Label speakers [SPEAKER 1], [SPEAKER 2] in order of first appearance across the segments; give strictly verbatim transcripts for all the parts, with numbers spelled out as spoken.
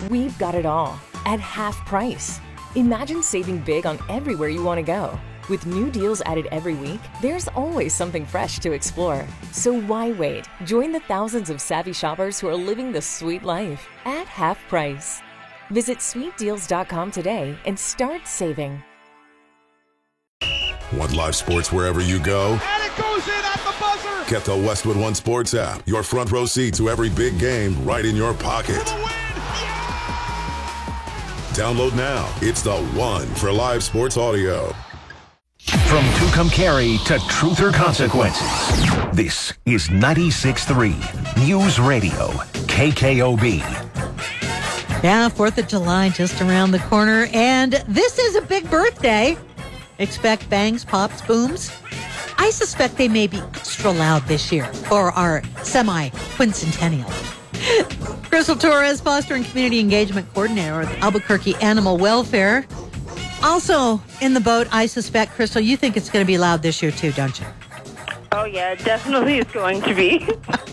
[SPEAKER 1] We've got it all at half price. Imagine saving big on everywhere you want to go. With new deals added every week, there's always something fresh to explore. So why wait? Join the thousands of savvy shoppers who are living the sweet life at half price. Visit sweet deals dot com today and start saving.
[SPEAKER 2] Want live sports wherever you go?
[SPEAKER 3] And it goes in at the buzzer!
[SPEAKER 2] Get the Westwood One Sports app. Your front row seat to every big game right in your pocket.
[SPEAKER 3] For the win! Yeah!
[SPEAKER 2] Download now. It's the one for live sports audio.
[SPEAKER 4] From Tucumcari to Truth or Consequences, this is ninety-six point three News Radio, K K O B.
[SPEAKER 5] Yeah, fourth of July just around the corner, and this is a big birthday. Expect bangs, pops, booms. I suspect they may be extra loud this year for our semi-quincentennial. Crystal Torres, Foster and Community Engagement Coordinator with Albuquerque Animal Welfare. Also in the boat, I suspect, Crystal, you think it's going to be loud this year too, don't you?
[SPEAKER 6] Oh, yeah, definitely it's going to be.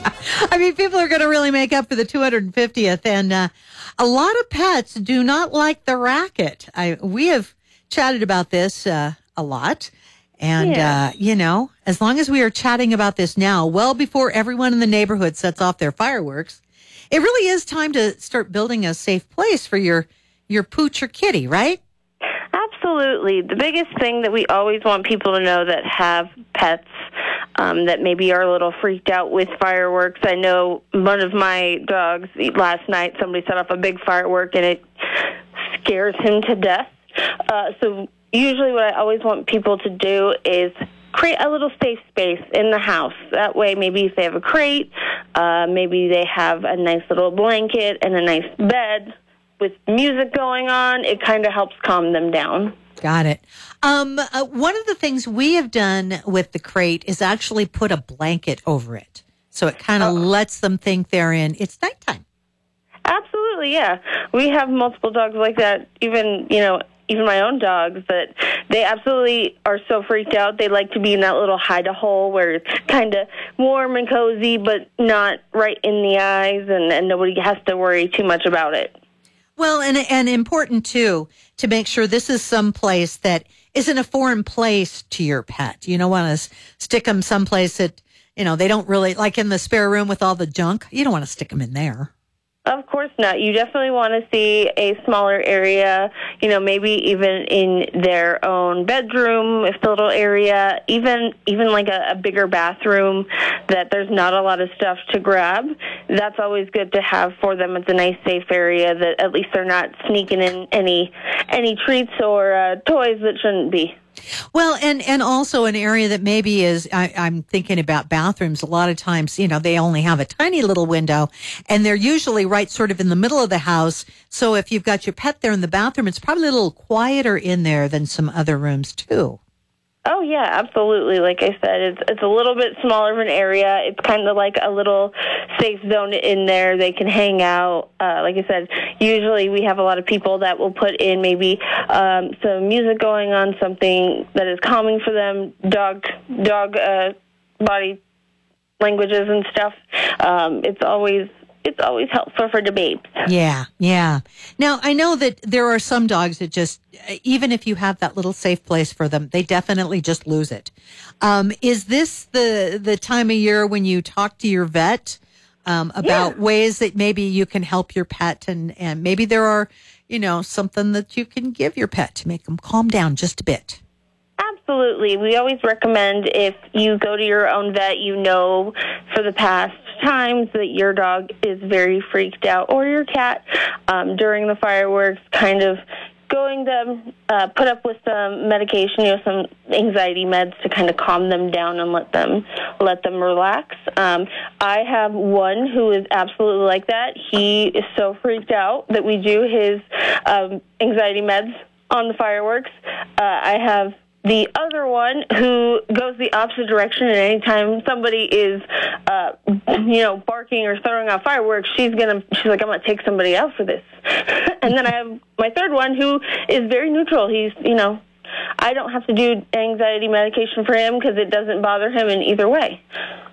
[SPEAKER 5] I mean, people are going to really make up for the two hundred fiftieth, and uh, a lot of pets do not like the racket. I, we have chatted about this uh, a lot, and,
[SPEAKER 6] Yeah.
[SPEAKER 5] uh, you know, as long as we are chatting about this now, well before everyone in the neighborhood sets off their fireworks, it really is time to start building a safe place for your, your pooch or kitty, right?
[SPEAKER 6] Absolutely. The biggest thing that we always want people to know that have pets um, that maybe are a little freaked out with fireworks. I know one of my dogs last night, somebody set off a big firework and it scares him to death. Uh, so usually what I always want people to do is create a little safe space in the house. That way, maybe if they have a crate, uh, maybe they have a nice little blanket and a nice bed with music going on, it kind of helps calm them down.
[SPEAKER 5] Got it. Um, uh, one of the things we have done with the crate is actually put a blanket over it. So it kind of
[SPEAKER 6] Oh.
[SPEAKER 5] lets them think they're in, it's nighttime.
[SPEAKER 6] Absolutely, yeah. We have multiple dogs like that, even, you know, even my own dogs, that they absolutely are so freaked out. They like to be in that little hide-a-hole where it's kind of warm and cozy, but not right in the eyes, and, and nobody has to worry too much about it.
[SPEAKER 5] Well, and and important, too, to make sure this is some place that isn't a foreign place to your pet. You don't want to s- stick them someplace that, you know, they don't really, like in the spare room with all the junk. You don't want to stick them in there.
[SPEAKER 6] Of course not. You definitely want to see a smaller area, you know, maybe even in their own bedroom, if the little area, even even like a, a bigger bathroom that there's not a lot of stuff to grab. That's always good to have for them. It's a nice, safe area that at least they're not sneaking in any any treats or uh, toys that shouldn't be.
[SPEAKER 5] Well, and, and also an area that maybe is, I, I'm thinking about bathrooms. A lot of times, you know, they only have a tiny little window and they're usually right sort of in the middle of the house. So if you've got your pet there in the bathroom, it's probably a little quieter in there than some other rooms too.
[SPEAKER 6] Oh, yeah, absolutely. Like I said, it's it's a little bit smaller of an area. It's kind of like a little safe zone in there. They can hang out. Uh, like I said, usually we have a lot of people that will put in maybe um, some music going on, something that is calming for them, dog, dog uh, body languages and stuff. Um, it's always... It's always helpful for debate.
[SPEAKER 5] Yeah, yeah. Now, I know that there are some dogs that just, even if you have that little safe place for them, they definitely just lose it. Um, is this the the time of year when you talk to your vet um, about
[SPEAKER 6] Yeah.
[SPEAKER 5] ways that maybe you can help your pet, and, and maybe there are, you know, something that you can give your pet to make them calm down just a bit?
[SPEAKER 6] Absolutely. We always recommend if you go to your own vet, you know for the past times that your dog is very freaked out, or your cat, um, during the fireworks, kind of going to uh, put up with some medication, you know, some anxiety meds to kind of calm them down and let them let them relax. Um, I have one who is absolutely like that. He is so freaked out that we do his um, anxiety meds on the fireworks. Uh, I have the other one who goes the opposite direction, and anytime somebody is, uh, you know, barking or throwing out fireworks, she's gonna, she's like, I'm gonna take somebody out for this. And then I have my third one who is very neutral. He's, you know, I don't have to do anxiety medication for him because it doesn't bother him in either way.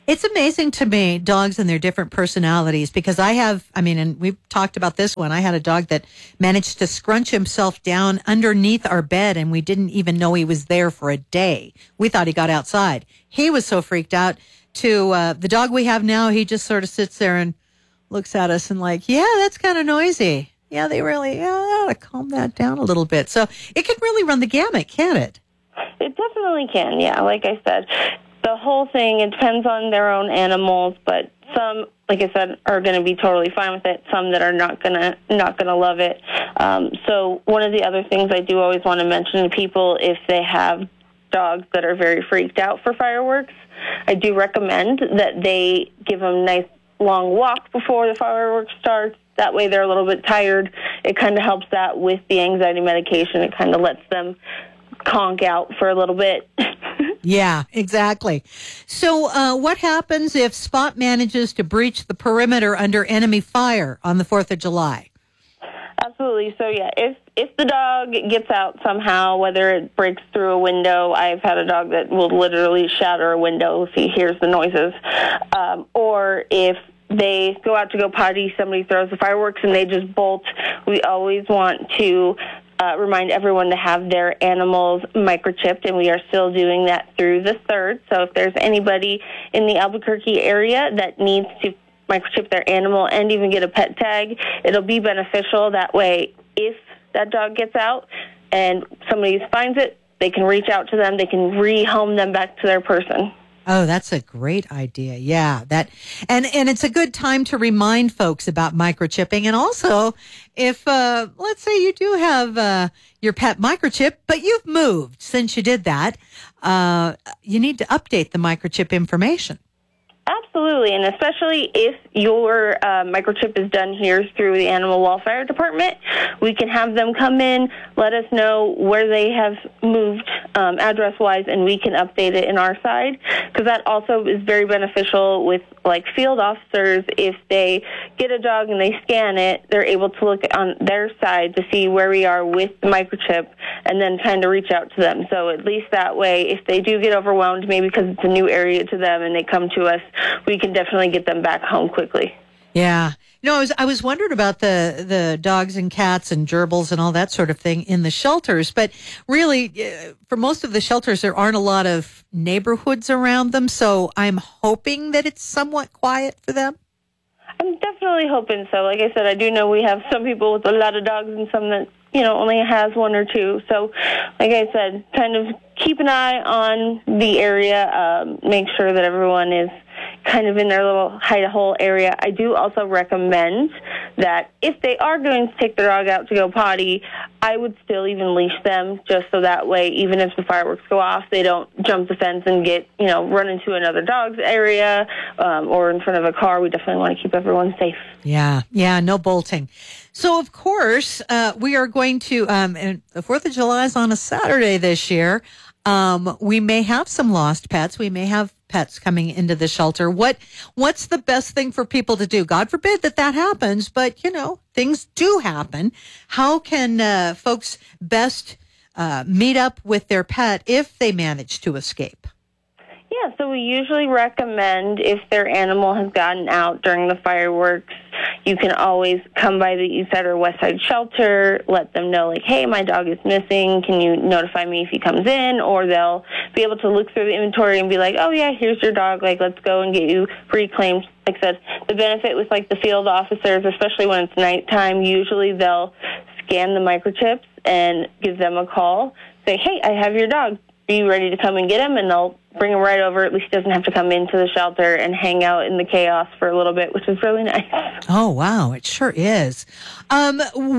[SPEAKER 5] It's amazing to me, dogs and their different personalities, because I have, I mean, and we've talked about this one. I had a dog that managed to scrunch himself down underneath our bed, and we didn't even know he was there for a day. We thought he got outside. He was so freaked out. To uh, the dog we have now, he just sort of sits there and looks at us and like, yeah, that's kind of noisy. Yeah, they really, yeah, I ought to calm that down a little bit. So it can really run the gamut, can't it?
[SPEAKER 6] It definitely can, yeah. Like I said, the whole thing, it depends on their own animals, but some, like I said, are going to be totally fine with it. Some that are not going to not going to love it. Um, so one of the other things I do always want to mention to people, if they have dogs that are very freaked out for fireworks, I do recommend that they give them a nice long walk before the fireworks starts. That way they're a little bit tired. It kind of helps that with the anxiety medication. It kind of lets them conk out for a little bit.
[SPEAKER 5] Yeah, exactly. So uh, what happens if Spot manages to breach the perimeter under enemy fire on the fourth of July?
[SPEAKER 6] Absolutely. So, yeah, if if the dog gets out somehow, whether it breaks through a window, I've had a dog that will literally shatter a window if he hears the noises, um, or if they go out to go potty, somebody throws the fireworks and they just bolt, we always want to Uh, remind everyone to have their animals microchipped, and we are still doing that through the third. So if there's anybody in the Albuquerque area that needs to microchip their animal and even get a pet tag, it'll be beneficial. That way, if that dog gets out and somebody finds it, they can reach out to them. They can rehome them back to their person.
[SPEAKER 5] Oh, that's a great idea. Yeah, that, and, and it's a good time to remind folks about microchipping. And also, if, uh, let's say you do have, uh, your pet microchip, but you've moved since you did that, uh, you need to update the microchip information.
[SPEAKER 6] Absolutely, and especially if your uh, microchip is done here through the Animal Welfare Department, we can have them come in, let us know where they have moved um, address-wise, and we can update it in our side, because that also is very beneficial with, like, field officers. If they get a dog and they scan it, they're able to look on their side to see where we are with the microchip and then kind of reach out to them. So at least that way, if they do get overwhelmed, maybe because it's a new area to them and they come to us, we can definitely get them back home quickly.
[SPEAKER 5] Yeah. You know, I was, I was wondering about the, the dogs and cats and gerbils and all that sort of thing in the shelters, but really, uh, for most of the shelters, there aren't a lot of neighborhoods around them, so I'm hoping that it's somewhat quiet for them.
[SPEAKER 6] I'm definitely hoping so. Like I said, I do know we have some people with a lot of dogs and some that, you know, only has one or two. So, like I said, kind of keep an eye on the area, um, make sure that everyone is kind of in their little hide-a-hole area. I do also recommend that if they are going to take their dog out to go potty, I would still even leash them, just so that way, even if the fireworks go off, they don't jump the fence and get, you know, run into another dog's area um, or in front of a car. We definitely want to keep everyone safe.
[SPEAKER 5] Yeah, yeah, no bolting. So, of course, uh, we are going to, um, and the fourth of July is on a Saturday this year. Um, we may have some lost pets. We may have pets coming into the shelter. What, what's the best thing for people to do? God forbid that that happens, but, you know, things do happen. How can uh, folks best uh, meet up with their pet if they manage to escape?
[SPEAKER 6] Yeah, so we usually recommend if their animal has gotten out during the fireworks, you can always come by the East Side or West Side shelter, let them know, like, hey, my dog is missing. Can you notify me if he comes in? Or they'll be able to look through the inventory and be like, oh, yeah, here's your dog. Like, let's go and get you reclaimed. Like I said, the benefit with, like, the field officers, especially when it's nighttime, usually they'll scan the microchips and give them a call. Say, hey, I have your dog. Are you ready to come and get him? And they'll bring him right over. At least he doesn't have to come into the shelter and hang out in the chaos for a little bit, which is really nice.
[SPEAKER 5] Oh, wow. It sure is. Um,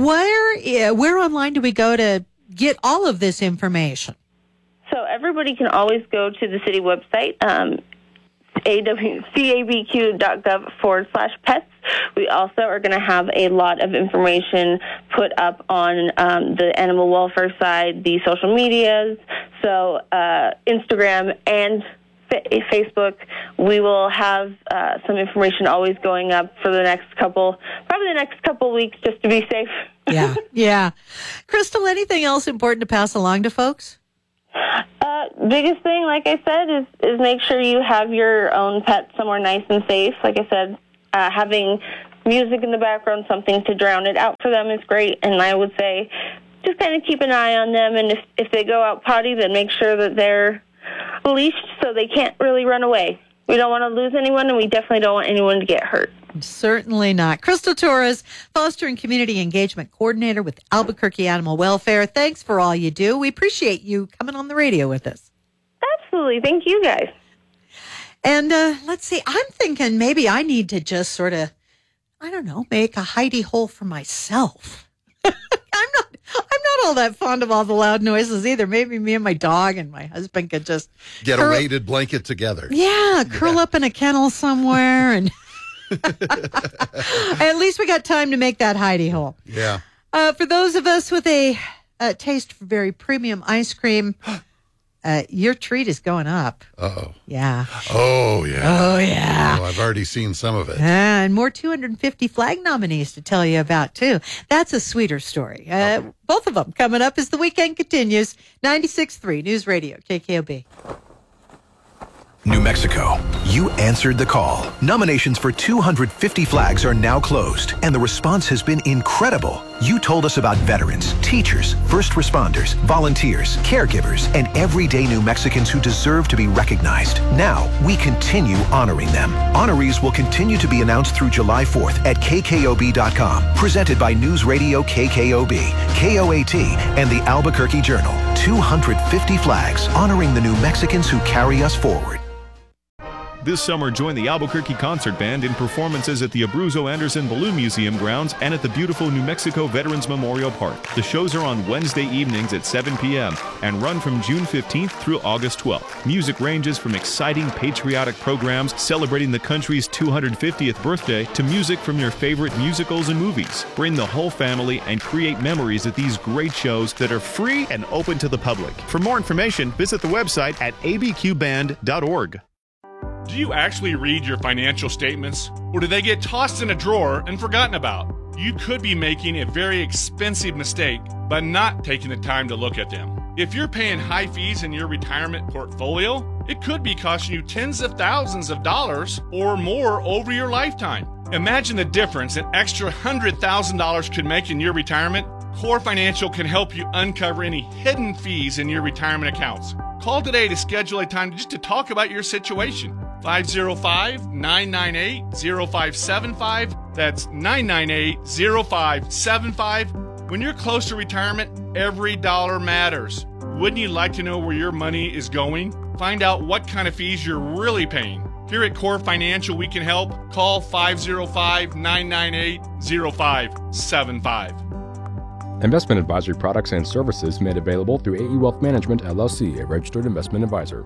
[SPEAKER 5] where, where online do we go to get all of this information?
[SPEAKER 6] So everybody can always go to the city website, um, cabq.gov forward slash pets. We also are going to have a lot of information put up on um, the animal welfare side, the social medias, so uh, Instagram and Facebook. We will have uh, some information always going up for the next couple, probably the next couple weeks, just to be safe.
[SPEAKER 5] Yeah, yeah. Crystal, anything else important to pass along to folks?
[SPEAKER 6] Uh, biggest thing, like I said, is, is make sure you have your own pet somewhere nice and safe. Like I said, uh, having music in the background, something to drown it out for them is great. And I would say just kind of keep an eye on them. And if, if they go out potty, then make sure that they're leashed so they can't really run away. We don't want to lose anyone, and we definitely don't want anyone to get hurt.
[SPEAKER 5] Certainly not. Crystal Torres, Foster and Community Engagement Coordinator with Albuquerque Animal Welfare. Thanks for all you do. We appreciate you coming on the radio with us.
[SPEAKER 6] Absolutely. Thank you, guys.
[SPEAKER 5] And uh, let's see, I'm thinking maybe I need to just sort of, I don't know, make a hidey hole for myself. I'm not I'm not all that fond of all the loud noises either. Maybe me and my dog and my husband could just
[SPEAKER 7] get
[SPEAKER 5] curl,
[SPEAKER 7] a weighted blanket together.
[SPEAKER 5] Yeah, curl yeah. up in a kennel somewhere, and at least we got time to make that hidey hole.
[SPEAKER 7] Yeah.
[SPEAKER 5] Uh, for those of us with a, a taste for very premium ice cream, uh, your treat is going up.
[SPEAKER 7] Uh-oh.
[SPEAKER 5] Yeah.
[SPEAKER 7] Oh, yeah.
[SPEAKER 5] Oh, yeah.
[SPEAKER 7] Oh, I've already seen some of it.
[SPEAKER 5] And more two hundred fifty flag nominees to tell you about, too. That's a sweeter story. Uh, okay. Both of them coming up as the weekend continues. ninety-six point three News Radio, K K O B.
[SPEAKER 4] New Mexico, you answered the call. Nominations for two hundred fifty flags are now closed, and the response has been incredible. You told us about veterans, teachers, first responders, volunteers, caregivers, and everyday New Mexicans who deserve to be recognized. Now, we continue honoring them. Honorees will continue to be announced through July fourth at K K O B dot com. Presented by News Radio K K O B, K O A T, and the Albuquerque Journal. two hundred fifty flags honoring the New Mexicans who carry us forward.
[SPEAKER 8] This summer, join the Albuquerque Concert Band in performances at the Abruzzo Anderson Balloon Museum grounds and at the beautiful New Mexico Veterans Memorial Park. The shows are on Wednesday evenings at seven p.m. and run from June fifteenth through August twelfth. Music ranges from exciting patriotic programs celebrating the country's two hundred fiftieth birthday to music from your favorite musicals and movies. Bring the whole family and create memories at these great shows that are free and open to the public. For more information, visit the website at a b q band dot org.
[SPEAKER 9] Do you actually read your financial statements, or do they get tossed in a drawer and forgotten about? You could be making a very expensive mistake by not taking the time to look at them. If you're paying high fees in your retirement portfolio, it could be costing you tens of thousands of dollars or more over your lifetime. Imagine the difference an extra one hundred thousand dollars could make in your retirement. Core Financial can help you uncover any hidden fees in your retirement accounts. Call today to schedule a time just to talk about your situation. five oh five, nine nine eight, oh five seven five. That's nine nine eight, oh five seven five. When you're close to retirement, every dollar matters. Wouldn't you like to know where your money is going? Find out what kind of fees you're really paying. Here at Core Financial, we can help. Call five oh five, nine nine eight, oh five seven five.
[SPEAKER 10] Investment advisory products and services made available through A E Wealth Management, L L C, a registered investment advisor.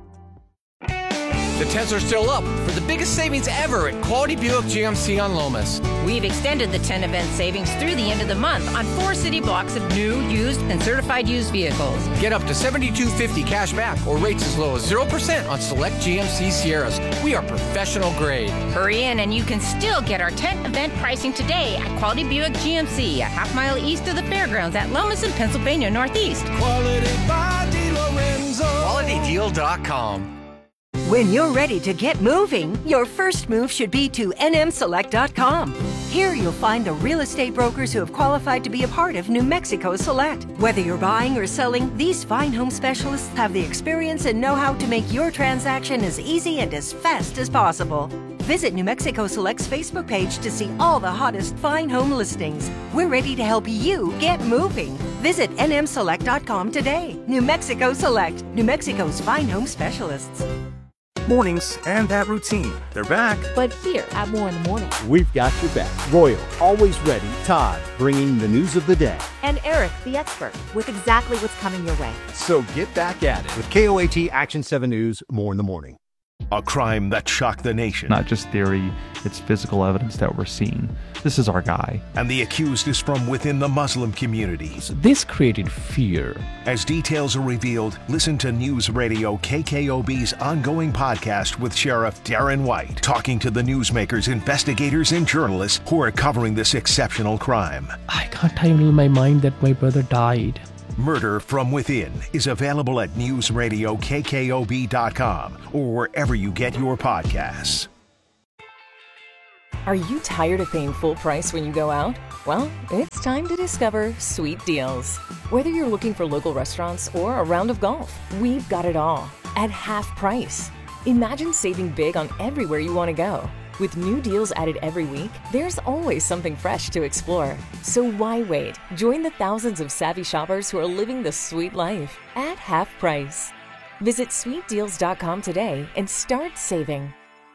[SPEAKER 11] The tents are still up for the biggest savings ever at Quality Buick G M C on Lomas.
[SPEAKER 12] We've extended the tent event savings through the end of the month on four city blocks of new, used, and certified used vehicles.
[SPEAKER 11] Get up to seventy-two fifty cash back or rates as low as zero percent on select G M C Sierras. We are professional grade.
[SPEAKER 12] Hurry in and you can still get our tent event pricing today at Quality Buick G M C, a half mile east of the fairgrounds at Lomas in Pennsylvania Northeast.
[SPEAKER 11] Quality by DiLorenzo. quality deal dot com.
[SPEAKER 13] When you're ready to get moving, your first move should be to N M select dot com. Here you'll find the real estate brokers who have qualified to be a part of New Mexico Select. Whether you're buying or selling, these fine home specialists have the experience and know-how to make your transaction as easy and as fast as possible. Visit New Mexico Select's Facebook page to see all the hottest fine home listings. We're ready to help you get moving. Visit N M select dot com today. New Mexico Select, New Mexico's fine home specialists.
[SPEAKER 14] Mornings and that routine. They're back.
[SPEAKER 15] But here at More in the Morning,
[SPEAKER 16] we've got your back. Royal, always ready. Todd, bringing the news of the day.
[SPEAKER 15] And Eric, the expert, with exactly what's coming your way.
[SPEAKER 16] So get back at it with K O A T Action seven News, More in the Morning.
[SPEAKER 4] A crime that shocked the nation.
[SPEAKER 17] Not just theory, it's physical evidence that we're seeing. This is our guy.
[SPEAKER 4] And the accused is from within the Muslim community.
[SPEAKER 18] So this created fear.
[SPEAKER 4] As details are revealed, listen to News Radio K K O B's ongoing podcast with Sheriff Darren White, talking to the newsmakers, investigators, and journalists who are covering this exceptional crime.
[SPEAKER 18] I can't handle my mind that my brother died.
[SPEAKER 4] Murder from Within is available at news radio k k o b dot com or wherever you get your podcasts.
[SPEAKER 1] Are you tired of paying full price when you go out? Well, it's time to discover Sweet Deals. Whether you're looking for local restaurants or a round of golf, we've got it all at half price. Imagine saving big on everywhere you want to go. With new deals added every week, there's always something fresh to explore. So why wait? Join the thousands of savvy shoppers who are living the sweet life at half price. Visit sweet deals dot com today and start saving.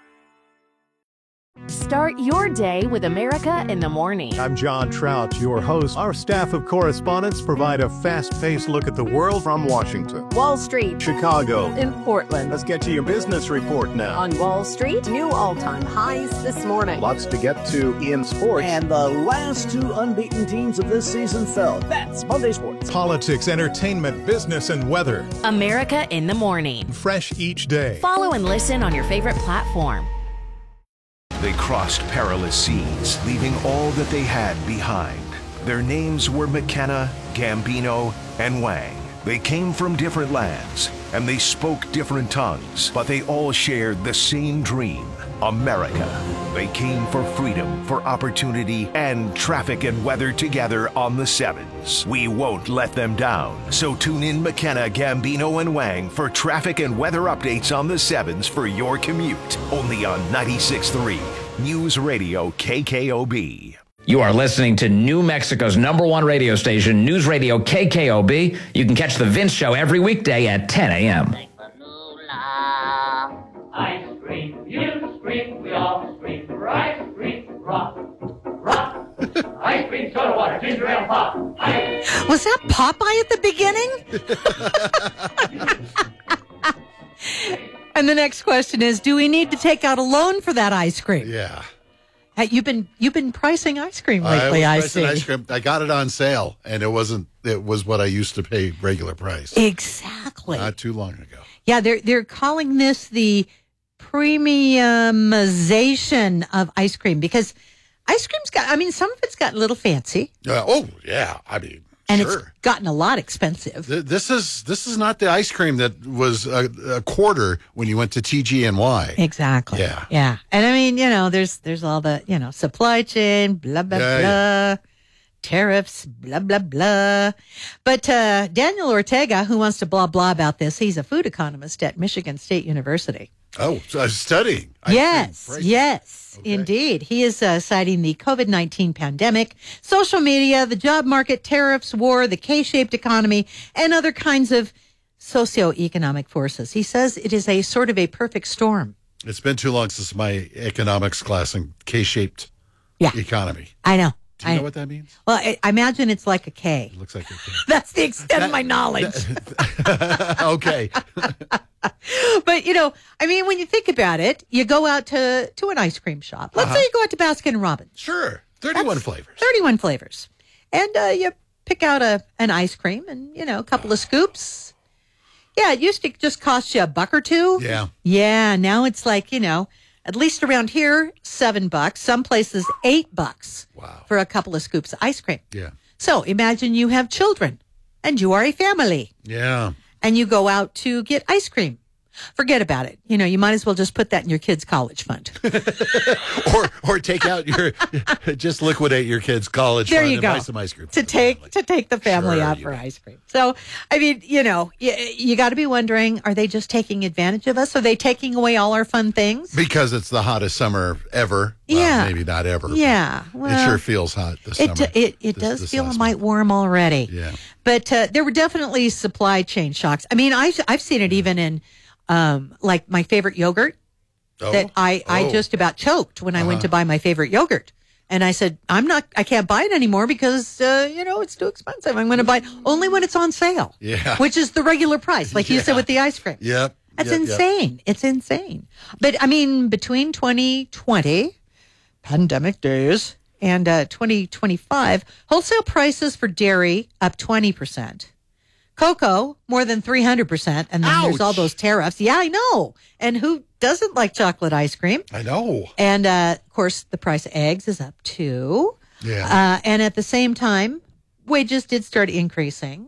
[SPEAKER 19] Start your day with America in the Morning.
[SPEAKER 20] I'm John Trout, your host. Our staff of correspondents provide a fast-paced look at the world from Washington,
[SPEAKER 19] Wall Street,
[SPEAKER 20] Chicago,
[SPEAKER 19] and Portland.
[SPEAKER 20] Let's get to your business report now.
[SPEAKER 19] On Wall Street, new all-time highs this morning.
[SPEAKER 20] Lots to get to in sports.
[SPEAKER 21] And the last two unbeaten teams of this season fell. That's Monday Sports.
[SPEAKER 22] Politics, entertainment, business, and weather.
[SPEAKER 19] America in the Morning.
[SPEAKER 22] Fresh each day.
[SPEAKER 19] Follow and listen on your favorite platform.
[SPEAKER 4] They crossed perilous seas, leaving all that they had behind. Their names were McKenna, Gambino, and Wang. They came from different lands, and they spoke different tongues, but they all shared the same dream, America. They came for freedom, for opportunity, and traffic and weather together on the sevens. We won't let them down. So tune in McKenna, Gambino, and Wang for traffic and weather updates on the sevens for your commute. Only on ninety-six point three News Radio K K O B.
[SPEAKER 23] You are listening to New Mexico's number one radio station, News Radio K K O B. You can catch The Vince Show every weekday at ten a.m.
[SPEAKER 24] Ice cream, you scream, we all scream for ice cream, rock, rock, ice cream, soda water, ginger ale pop. Ice.
[SPEAKER 5] Was that Popeye at the beginning? And the next question is, do we need to take out a loan for that ice cream?
[SPEAKER 7] Yeah.
[SPEAKER 5] Hey, you've been you've been pricing ice cream lately,
[SPEAKER 7] I,
[SPEAKER 5] I
[SPEAKER 7] was pricing
[SPEAKER 5] see.
[SPEAKER 7] ice cream. I got it on sale, and it wasn't. It was what I used to pay regular price.
[SPEAKER 5] Exactly.
[SPEAKER 7] Not too long ago.
[SPEAKER 5] Yeah, they're they're calling this the premiumization of ice cream because ice cream's got. I mean, some of it's gotten a little fancy.
[SPEAKER 7] Uh, oh yeah, I mean,
[SPEAKER 5] and
[SPEAKER 7] sure.
[SPEAKER 5] it's gotten a lot expensive.
[SPEAKER 7] Th- this is this is not the ice cream that was a, a quarter when you went to T G N Y.
[SPEAKER 5] Exactly.
[SPEAKER 7] Yeah.
[SPEAKER 5] Yeah. And I mean, you know, there's there's all the, you know, supply chain, blah, blah,
[SPEAKER 7] Yeah,
[SPEAKER 5] blah,
[SPEAKER 7] yeah.
[SPEAKER 5] tariffs, blah, blah, blah. But uh, Daniel Ortega, who wants to blah, blah about this, he's a food economist at Michigan State University.
[SPEAKER 7] Oh, so I was studying. ice
[SPEAKER 5] Yes,
[SPEAKER 7] cream pricing.
[SPEAKER 5] yes, indeed. He is uh, citing the COVID nineteen pandemic, social media, the job market, tariffs, war, the K-shaped economy, and other kinds of socioeconomic forces. He says it is a sort of a perfect storm.
[SPEAKER 7] It's been too long since my economics class in K-shaped
[SPEAKER 5] Yeah.
[SPEAKER 7] economy.
[SPEAKER 5] I know.
[SPEAKER 7] Do you
[SPEAKER 5] I
[SPEAKER 7] know what that means?
[SPEAKER 5] Well, I, I imagine it's like a K.
[SPEAKER 7] It looks like a K.
[SPEAKER 5] That's the extent of my knowledge.
[SPEAKER 7] Okay.
[SPEAKER 5] But, you know, I mean, when you think about it, you go out to, to an ice cream shop. Let's
[SPEAKER 7] Uh-huh.
[SPEAKER 5] say you go out to Baskin Robbins.
[SPEAKER 7] Sure. thirty-one
[SPEAKER 5] That's
[SPEAKER 7] flavors.
[SPEAKER 5] thirty-one flavors. And uh, you pick out a an ice cream and, you know, a couple of scoops. Yeah, it used to just cost you a buck or two.
[SPEAKER 7] Yeah.
[SPEAKER 5] Yeah, now it's like, you know, at least around here, seven bucks. Some places, eight bucks
[SPEAKER 7] wow.
[SPEAKER 5] for a couple of scoops of ice cream.
[SPEAKER 7] Yeah.
[SPEAKER 5] So imagine you have children and you are a family
[SPEAKER 7] Yeah.
[SPEAKER 5] and you go out to get ice cream. Forget about it. You know, you might as well just put that in your kid's college fund.
[SPEAKER 7] or or take out your, just liquidate your kid's college
[SPEAKER 5] There
[SPEAKER 7] fund
[SPEAKER 5] you
[SPEAKER 7] and
[SPEAKER 5] go.
[SPEAKER 7] buy some ice cream.
[SPEAKER 5] to take to take the family
[SPEAKER 7] Sure,
[SPEAKER 5] out
[SPEAKER 7] you
[SPEAKER 5] for
[SPEAKER 7] do.
[SPEAKER 5] ice cream. So, I mean, you know, you, you got to be wondering, are they just taking advantage of us? Are they taking away all our fun things?
[SPEAKER 7] Because it's the hottest summer ever. Well,
[SPEAKER 5] Yeah.
[SPEAKER 7] maybe not ever. but
[SPEAKER 5] Yeah.
[SPEAKER 7] it
[SPEAKER 5] well,
[SPEAKER 7] sure feels hot this
[SPEAKER 5] It
[SPEAKER 7] summer.
[SPEAKER 5] it, it
[SPEAKER 7] this-
[SPEAKER 5] does
[SPEAKER 7] this
[SPEAKER 5] feel
[SPEAKER 7] last
[SPEAKER 5] a mite warm already.
[SPEAKER 7] Yeah.
[SPEAKER 5] But uh, there were definitely supply chain shocks. I mean, I've, I've seen it even in um, like my favorite yogurt
[SPEAKER 7] Oh.
[SPEAKER 5] that I, I
[SPEAKER 7] Oh.
[SPEAKER 5] just about choked when I went
[SPEAKER 7] Uh-huh.
[SPEAKER 5] to buy my favorite yogurt. And I said, I'm not, I can't buy it anymore because, uh, you know, it's too expensive. I'm going to buy it only when it's on sale.
[SPEAKER 7] Yeah.
[SPEAKER 5] Which is the regular price, like you said
[SPEAKER 7] Yeah.
[SPEAKER 5] with the ice cream.
[SPEAKER 7] Yep.
[SPEAKER 5] That's
[SPEAKER 7] Yep, yep.
[SPEAKER 5] insane. It's insane. But I mean, between twenty twenty, pandemic days, and uh, twenty twenty-five, wholesale prices for dairy up twenty percent. Cocoa, more than three hundred percent. And then there's all
[SPEAKER 7] Ouch.
[SPEAKER 5] those tariffs. Yeah, I know. And who doesn't like chocolate ice cream?
[SPEAKER 7] I know.
[SPEAKER 5] And, uh, of course, the price of eggs is up too.
[SPEAKER 7] Yeah.
[SPEAKER 5] Uh, and at the same time, wages did start increasing.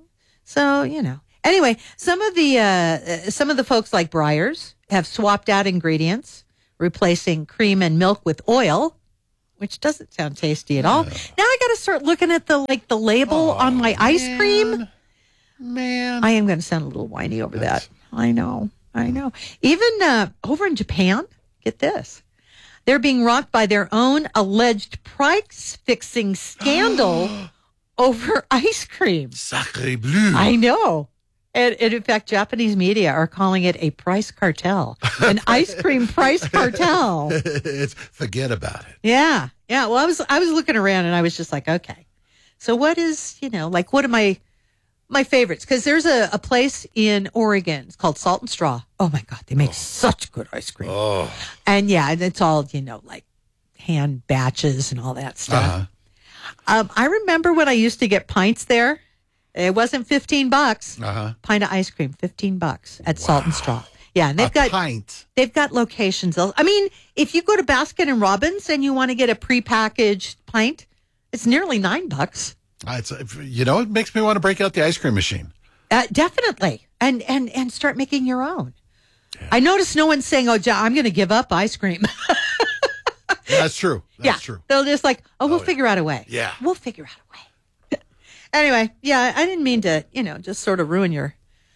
[SPEAKER 5] So, you know. Anyway, some of the uh, some of the folks like Breyers have swapped out ingredients, replacing cream and milk with oil, which doesn't sound tasty at all. Now I got to start looking at the like the label oh, on my ice
[SPEAKER 7] man.
[SPEAKER 5] cream.
[SPEAKER 7] Man,
[SPEAKER 5] I am going to sound a little whiny over That's... that. I know, I know. Even uh, over in Japan, get this. They're being rocked by their own alleged price-fixing scandal over ice cream.
[SPEAKER 7] Sacré bleu.
[SPEAKER 5] I know. And, and in fact, Japanese media are calling it a price cartel, an ice cream price cartel.
[SPEAKER 7] It's, forget about it.
[SPEAKER 5] Yeah. Yeah. Well, I was I was looking around and I was just like, okay. So what is, you know, like what are my, my favorites? Because there's a, a place in Oregon. It's called Salt and Straw. Oh, my God. They make oh. such good ice cream.
[SPEAKER 7] Oh.
[SPEAKER 5] And yeah, it's all, you know, like hand batches and all that stuff. Uh-huh. Um, I remember when I used to get pints there. It wasn't fifteen bucks.
[SPEAKER 7] Uh-huh.
[SPEAKER 5] Pint of ice cream, fifteen bucks at wow. Salt and Straw. Yeah, and they've
[SPEAKER 7] a
[SPEAKER 5] got
[SPEAKER 7] pint.
[SPEAKER 5] They've got locations. I mean, if you go to Baskin and Robbins and you want to get a prepackaged pint, it's nearly nine bucks.
[SPEAKER 7] Uh, it's you know, it makes me want to break out the ice cream machine.
[SPEAKER 5] Uh, definitely, and and and start making your own. Yeah. I notice no one's saying, "Oh, I'm going to give up ice cream."
[SPEAKER 7] Yeah, that's true. That's
[SPEAKER 5] yeah.
[SPEAKER 7] true.
[SPEAKER 5] They'll just like, "Oh, we'll
[SPEAKER 7] oh,
[SPEAKER 5] figure
[SPEAKER 7] yeah.
[SPEAKER 5] out a way."
[SPEAKER 7] Yeah,
[SPEAKER 5] we'll figure out a way. Anyway, yeah, I didn't mean to, you know, just sort of ruin your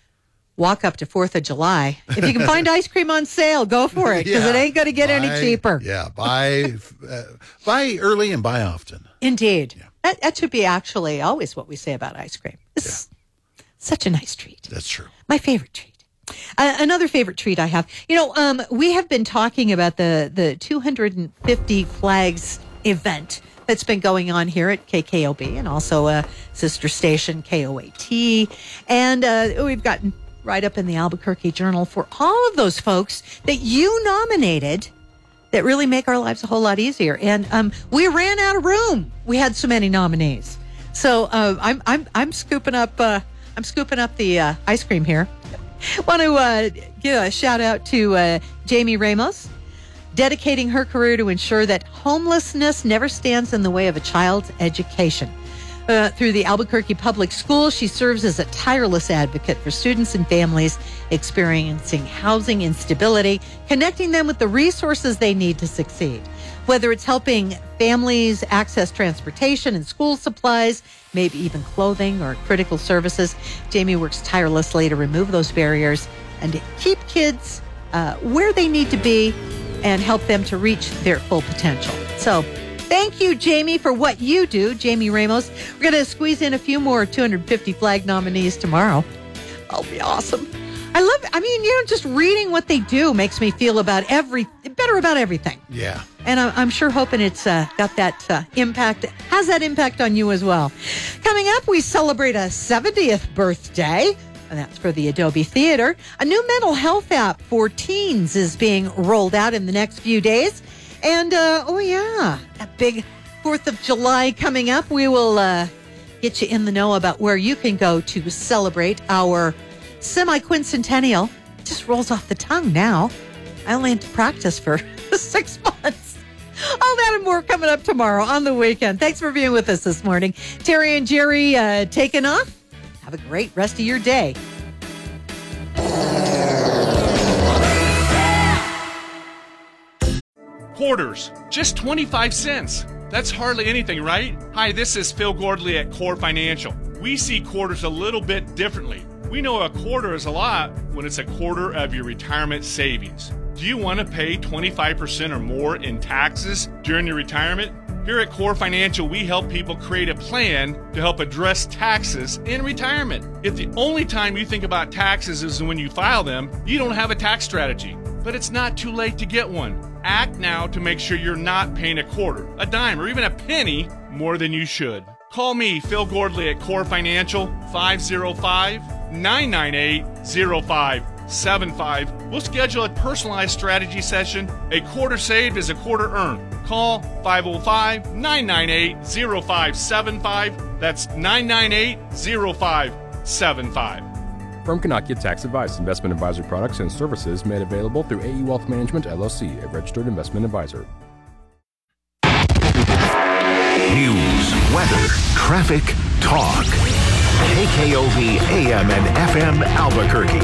[SPEAKER 5] walk up to fourth of July. If you can find ice cream on sale, go for it, because yeah, it ain't going to get buy, any cheaper.
[SPEAKER 7] Yeah, buy uh, buy early and buy often.
[SPEAKER 5] Indeed. Yeah. That, that should be actually always what we say about ice cream. It's yeah. such a nice treat.
[SPEAKER 7] That's true.
[SPEAKER 5] My favorite treat. Uh, another favorite treat I have. You know, um, we have been talking about the, the two hundred fifty Flags event that's been going on here at K K O B and also a sister station, K O A T. And uh, we've gotten right up in the Albuquerque Journal for all of those folks that you nominated that really make our lives a whole lot easier. And um, we ran out of room. We had so many nominees. So uh, I'm I'm I'm scooping up uh, I'm scooping up the uh, ice cream here. Want to uh, give a shout out to uh, Jamie Ramos, dedicating her career to ensure that homelessness never stands in the way of a child's education. Uh, through the Albuquerque Public Schools, she serves as a tireless advocate for students and families experiencing housing instability, connecting them with the resources they need to succeed. Whether it's helping families access transportation and school supplies, maybe even clothing or critical services, Jamie works tirelessly to remove those barriers and to keep kids uh, where they need to be and help them to reach their full potential. So thank you, Jamie, for what you do, Jamie Ramos. We're going to squeeze in a few more two hundred fifty Flag nominees tomorrow. That'll be awesome. I love it. I mean, you know, just reading what they do makes me feel about every better about everything.
[SPEAKER 7] Yeah.
[SPEAKER 5] And I'm, I'm sure hoping it's uh, got that uh, impact, has that impact on you as well. Coming up, we celebrate a seventieth birthday. And that's for the Adobe Theater. A new mental health app for teens is being rolled out in the next few days. And, uh, oh, yeah, that big fourth of July coming up. We will uh, get you in the know about where you can go to celebrate our semi-quincentennial. It just rolls off the tongue now. I only had to practice for six months. All that and more coming up tomorrow on the weekend. Thanks for being with us this morning. Terry and Jerry uh, taking off. Have a great rest of your day.
[SPEAKER 9] Quarters, just twenty-five cents. That's hardly anything, right? Hi, this is Phil Gordley at Core Financial. We see quarters a little bit differently. We know a quarter is a lot when it's a quarter of your retirement savings. Do you want to pay twenty-five percent or more in taxes during your retirement? Here at Core Financial, we help people create a plan to help address taxes in retirement. If the only time you think about taxes is when you file them, you don't have a tax strategy. But it's not too late to get one. Act now to make sure you're not paying a quarter, a dime, or even a penny more than you should. Call me, Phil Gordley, at Core Financial, five oh five, nine nine eight, oh five seven five. We'll schedule a personalized strategy session. A quarter saved is a quarter earned. Call five oh five, nine nine eight, oh five seven five. That's nine nine eight, oh five seven five.
[SPEAKER 10] Firm cannot give tax advice. Investment advisory products and services made available through A E Wealth Management, L L C, a registered investment advisor.
[SPEAKER 4] News, weather, traffic, talk. K K O B A M and F M Albuquerque.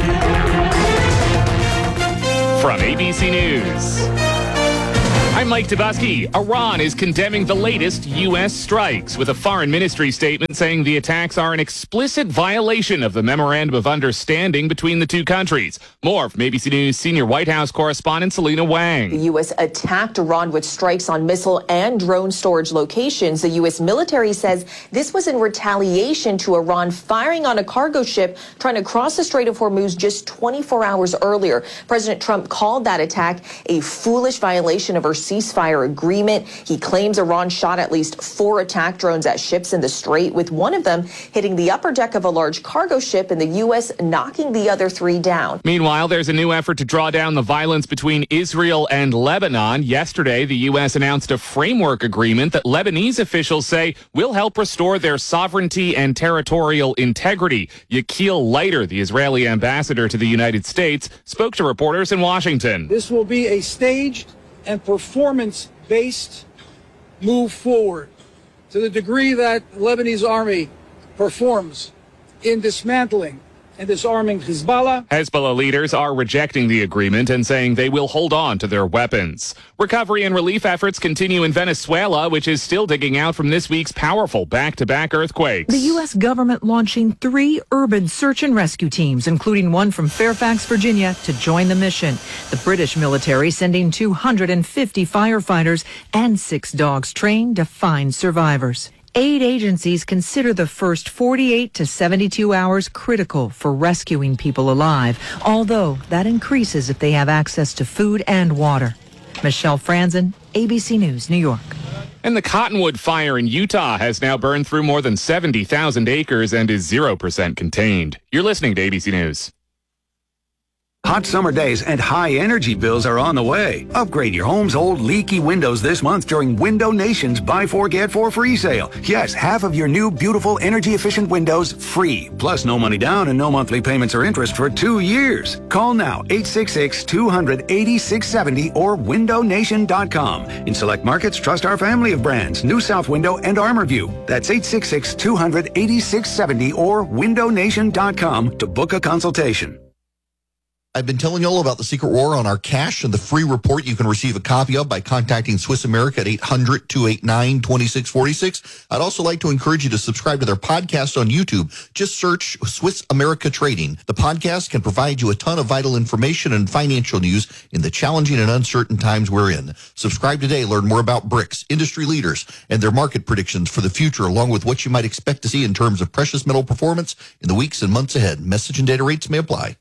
[SPEAKER 2] From A B C News, I'm Mike Tobuski. Iran is condemning the latest U S strikes with a foreign ministry statement saying the attacks are an explicit violation of the Memorandum of Understanding between the two countries. More from A B C News senior White House correspondent Selena Wang.
[SPEAKER 3] The U S attacked Iran with strikes on missile and drone storage locations. The U S military says this was in retaliation to Iran firing on a cargo ship trying to cross the Strait of Hormuz just twenty-four hours earlier. President Trump called that attack a foolish violation of our ceasefire agreement. He claims Iran shot at least four attack drones at ships in the Strait, with one of them hitting the upper deck of a large cargo ship and the U S knocking the other three down.
[SPEAKER 2] Meanwhile, there's a new effort to draw down the violence between Israel and Lebanon. Yesterday, the U S announced a framework agreement that Lebanese officials say will help restore their sovereignty and territorial integrity. Yakil Leiter, the Israeli ambassador to the United States, spoke to reporters in Washington.
[SPEAKER 6] This will be a staged and performance-based move forward to the degree that the Lebanese army performs in dismantling and disarming Hezbollah.
[SPEAKER 2] Hezbollah leaders are rejecting the agreement and saying they will hold on to their weapons. Recovery and relief efforts continue in Venezuela, which is still digging out from this week's powerful back-to-back earthquakes.
[SPEAKER 8] The U S government launching three urban search and rescue teams, including one from Fairfax, Virginia, to join the mission. The British military sending two hundred fifty firefighters and six dogs trained to find survivors. Aid agencies consider the first forty-eight to seventy-two hours critical for rescuing people alive, although that increases if they have access to food and water. Michelle Franzen, A B C News, New York.
[SPEAKER 2] And the Cottonwood fire in Utah has now burned through more than seventy thousand acres and is zero percent contained. You're listening to A B C News.
[SPEAKER 25] Hot summer days and high energy bills are on the way. Upgrade your home's old leaky windows this month during Window Nation's Buy Four Get Four free sale. Yes, half of your new beautiful energy efficient windows free. Plus no money down and no monthly payments or interest for two years. Call now eight six six, two hundred, eighty-six seventy or window nation dot com. In select markets, trust our family of brands, New South Window and ArmorView. That's eight six six, two hundred, eighty-six seventy or window nation dot com to book a consultation.
[SPEAKER 26] I've been telling you all about the secret war on our cash and the free report you can receive a copy of by contacting Swiss America at eight hundred, two eight nine, two six four six. I'd also like to encourage you to subscribe to their podcast on YouTube. Just search Swiss America Trading. The podcast can provide you a ton of vital information and financial news in the challenging and uncertain times we're in. Subscribe today. Learn more about BRICS, industry leaders, and their market predictions for the future, along with what you might expect to see in terms of precious metal performance in the weeks and months ahead. Message and data rates may apply.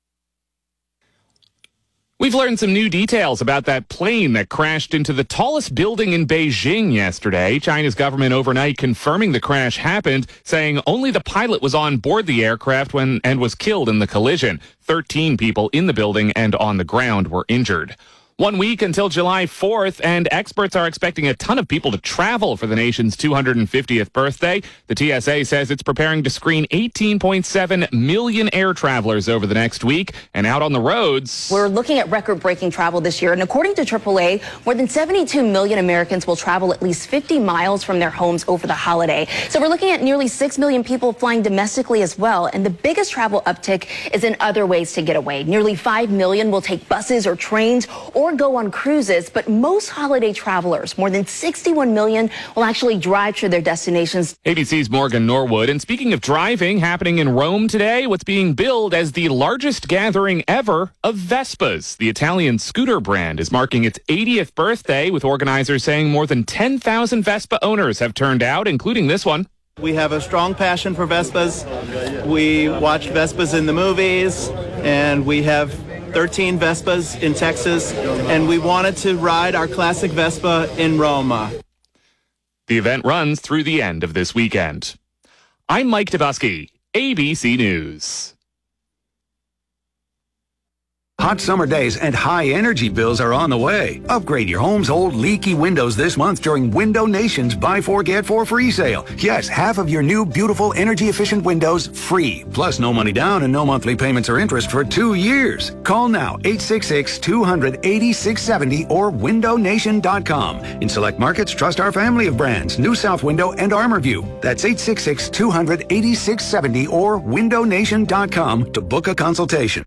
[SPEAKER 2] We've learned some new details about that plane that crashed into the tallest building in Beijing yesterday. China's government overnight confirming the crash happened, saying only the pilot was on board the aircraft when and was killed in the collision. Thirteen people in the building and on the ground were injured. One week until July fourth, and experts are expecting a ton of people to travel for the nation's two hundred fiftieth birthday. The T S A says it's preparing to screen eighteen point seven million air travelers over the next week. And out on the roads,
[SPEAKER 27] we're looking at record-breaking travel this year. And according to triple A, more than seventy-two million Americans will travel at least fifty miles from their homes over the holiday. So we're looking at nearly six million people flying domestically as well. And the biggest travel uptick is in other ways to get away. Nearly five million will take buses or trains or or go on cruises, but most holiday travelers, more than sixty-one million, will actually drive to their destinations.
[SPEAKER 2] A B C's Morgan Norwood. And speaking of driving, happening in Rome today, what's being billed as the largest gathering ever of Vespas. The Italian scooter brand is marking its eightieth birthday, with organizers saying more than ten thousand Vespa owners have turned out, including this one.
[SPEAKER 28] We have a strong passion for Vespas. We watched Vespas in the movies, and we have thirteen Vespas in Texas, and we wanted to ride our classic Vespa in Roma.
[SPEAKER 2] The event runs through the end of this weekend. I'm Mike Tobuski, A B C News.
[SPEAKER 25] Hot summer days and high energy bills are on the way. Upgrade your home's old leaky windows this month during Window Nation's Buy Four Get Four free sale. Yes, half of your new beautiful energy efficient windows free. Plus no money down and no monthly payments or interest for two years. Call now eight six six, two hundred, eighty-six seventy or window nation dot com. In select markets, trust our family of brands, New South Window and ArmorView. That's eight six six, two hundred, eighty-six seventy or window nation dot com to book a consultation.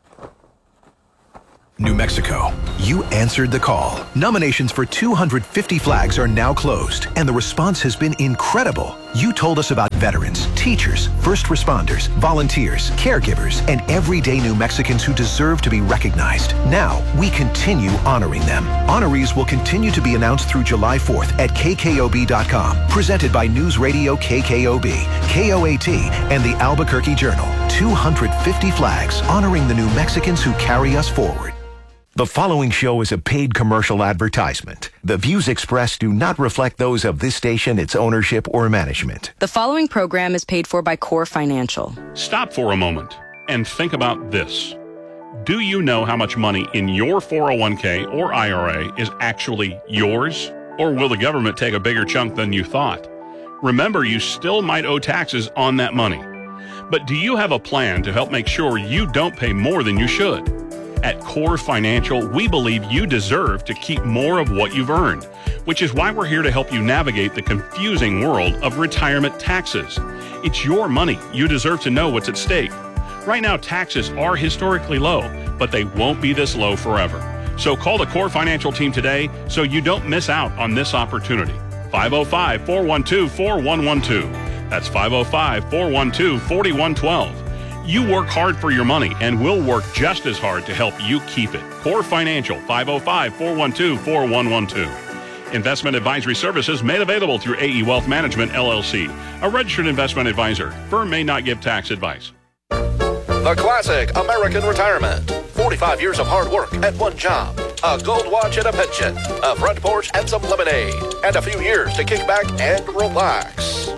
[SPEAKER 4] New Mexico, you answered the call. Nominations for two hundred fifty flags are now closed, and the response has been incredible. You told us about veterans, teachers, first responders, volunteers, caregivers, and everyday New Mexicans who deserve to be recognized. Now, we continue honoring them. Honorees will continue to be announced through July fourth at K K O B dot com. Presented by News Radio K K O B, K O A T, and the Albuquerque Journal. two hundred fifty flags honoring the New Mexicans who carry us forward.
[SPEAKER 11] The following show is a paid commercial advertisement. The views expressed do not reflect those of this station, its ownership, or management.
[SPEAKER 12] The following program is paid for by Core Financial.
[SPEAKER 9] Stop for a moment and think about this. Do you know how much money in your four oh one k or I R A is actually yours? Or will the government take a bigger chunk than you thought? Remember, you still might owe taxes on that money. But do you have a plan to help make sure you don't pay more than you should? At Core Financial, we believe you deserve to keep more of what you've earned, which is why we're here to help you navigate the confusing world of retirement taxes. It's your money. You deserve to know what's at stake. Right now, taxes are historically low, but they won't be this low forever. So call the Core Financial team today so you don't miss out on this opportunity. five oh five, four one two, four one one two. That's five oh five, four one two, four one one two. You work hard for your money, and we'll work just as hard to help you keep it. Core Financial, five oh five, four one two, four one one two. Investment advisory services made available through A E Wealth Management, L L C, a registered investment advisor. Firm may not give tax advice.
[SPEAKER 13] The classic American retirement. forty-five years of hard work at one job. A gold watch and a pension. A front porch and some lemonade. And a few years to kick back and relax.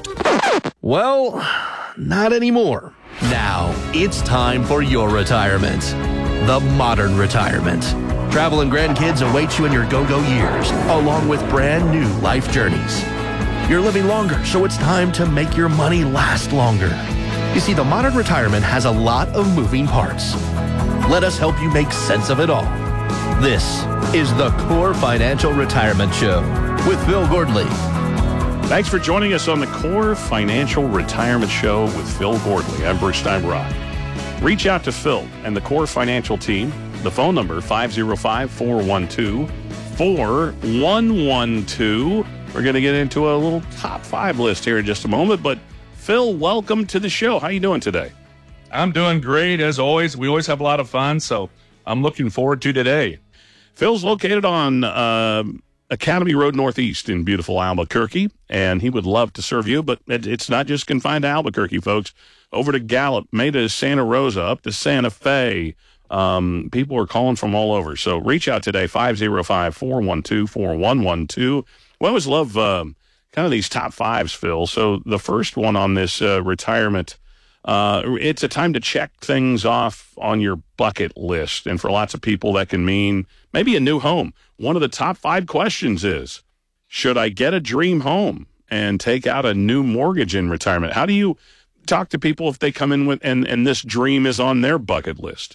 [SPEAKER 14] Well, not anymore. Now, it's time for your retirement. The modern retirement. Travel and grandkids await you in your go-go years, along with brand new life journeys. You're living longer, so it's time to make your money last longer. You see, the modern retirement has a lot of moving parts. Let us help you make sense of it all. This is the Core Financial Retirement Show with Phil Gordley.
[SPEAKER 9] Thanks for joining us on the Core Financial Retirement Show with Phil Gordley. I'm Bruce Steinbrock. Reach out to Phil and the Core Financial team. The phone number, five oh five, four one two, four one one two. We're going to get into a little top five list here in just a moment. But, Phil, welcome to the show. How are you doing today?
[SPEAKER 15] I'm doing great, as always. We always have a lot of fun, so I'm looking forward to today.
[SPEAKER 9] Phil's located on Uh, Academy Road Northeast in beautiful Albuquerque, and he would love to serve you, but it, it's not just confined to Albuquerque, folks. Over to Gallup, Meta, Santa Rosa, up to Santa Fe. Um, people are calling from all over. So reach out today, five oh five, four one two, four one one two. We always love um, kind of these top fives, Phil. So the first one on this uh, retirement, uh, it's a time to check things off on your bucket list. And for lots of people, that can mean maybe a new home. One of the top five questions is, should I get a dream home and take out a new mortgage in retirement? How do you talk to people if they come in with and, and this dream is on their bucket list?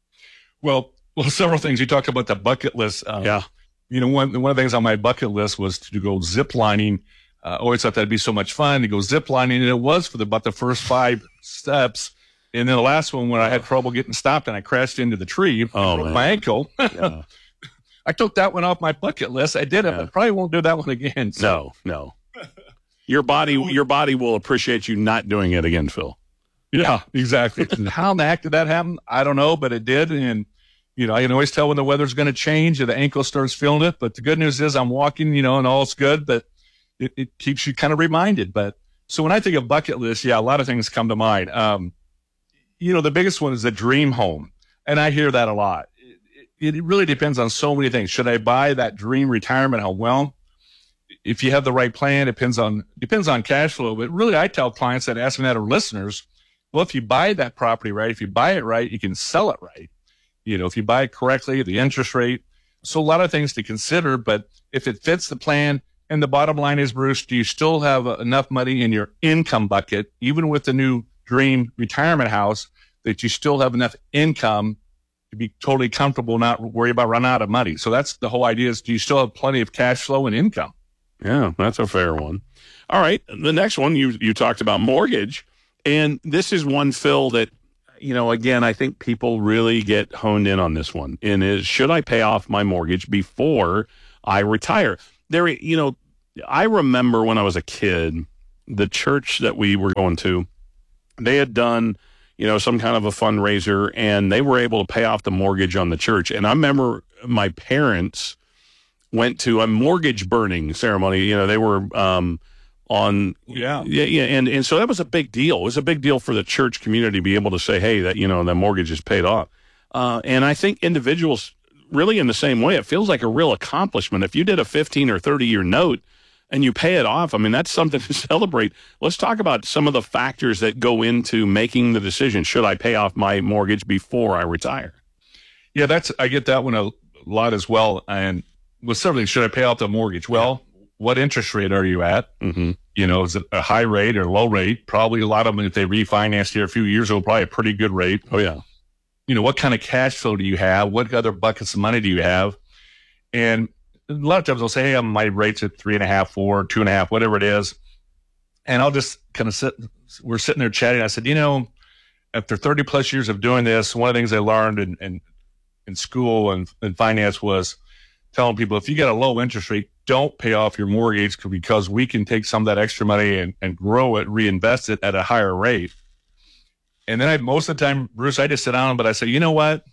[SPEAKER 15] Well, well, several things. You talked about the bucket list. Um,
[SPEAKER 9] yeah.
[SPEAKER 15] You know, one, one of the things on my bucket list was to go zip lining. I uh, always thought that'd be so much fun to go zip lining, and it was for the, about the first five steps. And then the last one, when I had trouble getting stopped and I crashed into the tree,
[SPEAKER 9] oh,
[SPEAKER 15] broke
[SPEAKER 9] man.
[SPEAKER 15] my ankle. Yeah. I took that one off my bucket list. I did it, yeah. but probably won't do that one again.
[SPEAKER 9] So. No, no. Your body, your body will appreciate you not doing it again, Phil.
[SPEAKER 15] Yeah, exactly. How in the heck did that happen? I don't know, but it did. And, you know, I can always tell when the weather's going to change or the ankle starts feeling it. But the good news is I'm walking, you know, and all's good, but it, it keeps you kind of reminded. But so when I think of bucket list, yeah, a lot of things come to mind. Um, you know, the biggest one is the dream home. And I hear that a lot. It, it really depends on so many things. Should I buy that dream retirement home? Well, if you have the right plan, it depends on, depends on cash flow. But really, I tell clients that ask me that, or listeners, well, if you buy that property right, if you buy it right, you can sell it right. You know, if you buy it correctly, the interest rate. So a lot of things to consider, but if it fits the plan, and the bottom line is, Bruce, do you still have uh, enough money in your income bucket, even with the new dream retirement house, that you still have enough income to be totally comfortable, not worry about running out of money? So that's the whole idea is, do you still have plenty of cash flow and income?
[SPEAKER 1] Yeah, that's a fair one. All right. The next one, you, you talked about mortgage. And this is one, Phil, that, you know, again, I think people really get honed in on this one. And is, should I pay off my mortgage before I retire? There, you know, I remember when I was a kid, the church that we were going to, they had done, you know, some kind of a fundraiser, and they were able to pay off the mortgage on the church. And I remember my parents went to a mortgage burning ceremony. You know, they were um, on,
[SPEAKER 15] yeah,
[SPEAKER 1] yeah, yeah, and and so that was a big deal. It was a big deal for the church community to be able to say, hey, that, you know, the mortgage is paid off. Uh, and I think individuals really in the same way, it feels like a real accomplishment. If you did a fifteen or thirty year note and you pay it off, I mean, that's something to celebrate. Let's talk about some of the factors that go into making the decision. Should I pay off my mortgage before I retire?
[SPEAKER 15] Yeah, that's, I get that one a lot as well. And with several, should I pay off the mortgage? Well, yeah. What interest rate are you at?
[SPEAKER 1] Mm-hmm.
[SPEAKER 15] You know, is it a high rate or low rate? Probably a lot of them, if they refinanced here a few years ago, probably a pretty good rate.
[SPEAKER 1] Oh, yeah.
[SPEAKER 15] You know, what kind of cash flow do you have? What other buckets of money do you have? And a lot of times they'll say, hey, my rate's at three and a half, four, two and a half, whatever it is. And I'll just kind of sit, we're sitting there chatting. I said, you know, after thirty plus years of doing this, one of the things I learned in, in, in school and in finance was telling people, if you get a low interest rate, don't pay off your mortgage because we can take some of that extra money and, and grow it, reinvest it at a higher rate. And then I, most of the time, Bruce, I just sit down, but I say, you know what?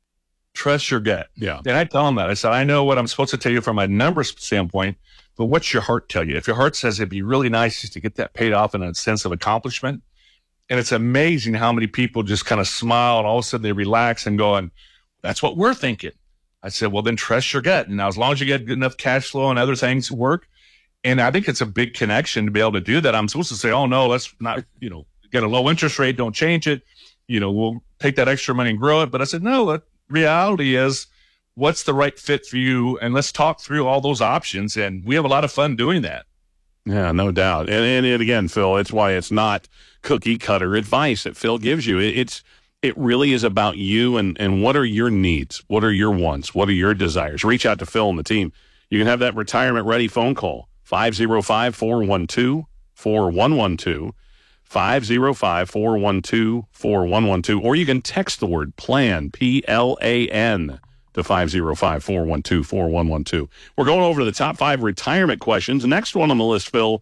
[SPEAKER 15] Trust your gut.
[SPEAKER 1] Yeah.
[SPEAKER 15] And I tell them that. I said, I know what I'm supposed to tell you from a numbers standpoint, but what's your heart tell you? If your heart says it'd be really nice just to get that paid off in a sense of accomplishment, and it's amazing how many people just kind of smile and all of a sudden they relax and go, that's what we're thinking. I said, well, then trust your gut. And now as long as you get good enough cash flow and other things work, and I think it's a big connection to be able to do that. I'm supposed to say, oh, no, let's not, you know, get a low interest rate, don't change it. You know, we'll take that extra money and grow it. But I said, no, the reality is what's the right fit for you? And let's talk through all those options. And we have a lot of fun doing that.
[SPEAKER 1] Yeah, no doubt. And, and, and again, Phil, it's why it's not cookie cutter advice that Phil gives you. It, it's, it really is about you and, and what are your needs? What are your wants? What are your desires? Reach out to Phil and the team. You can have that retirement ready phone call, five oh five, four one two, four one one two. five oh five, four one two, four one one two, or you can text the word PLAN, P L A N, to five oh five, four one two, four one one two. We're going over to the top five retirement questions. The next one on the list, Phil,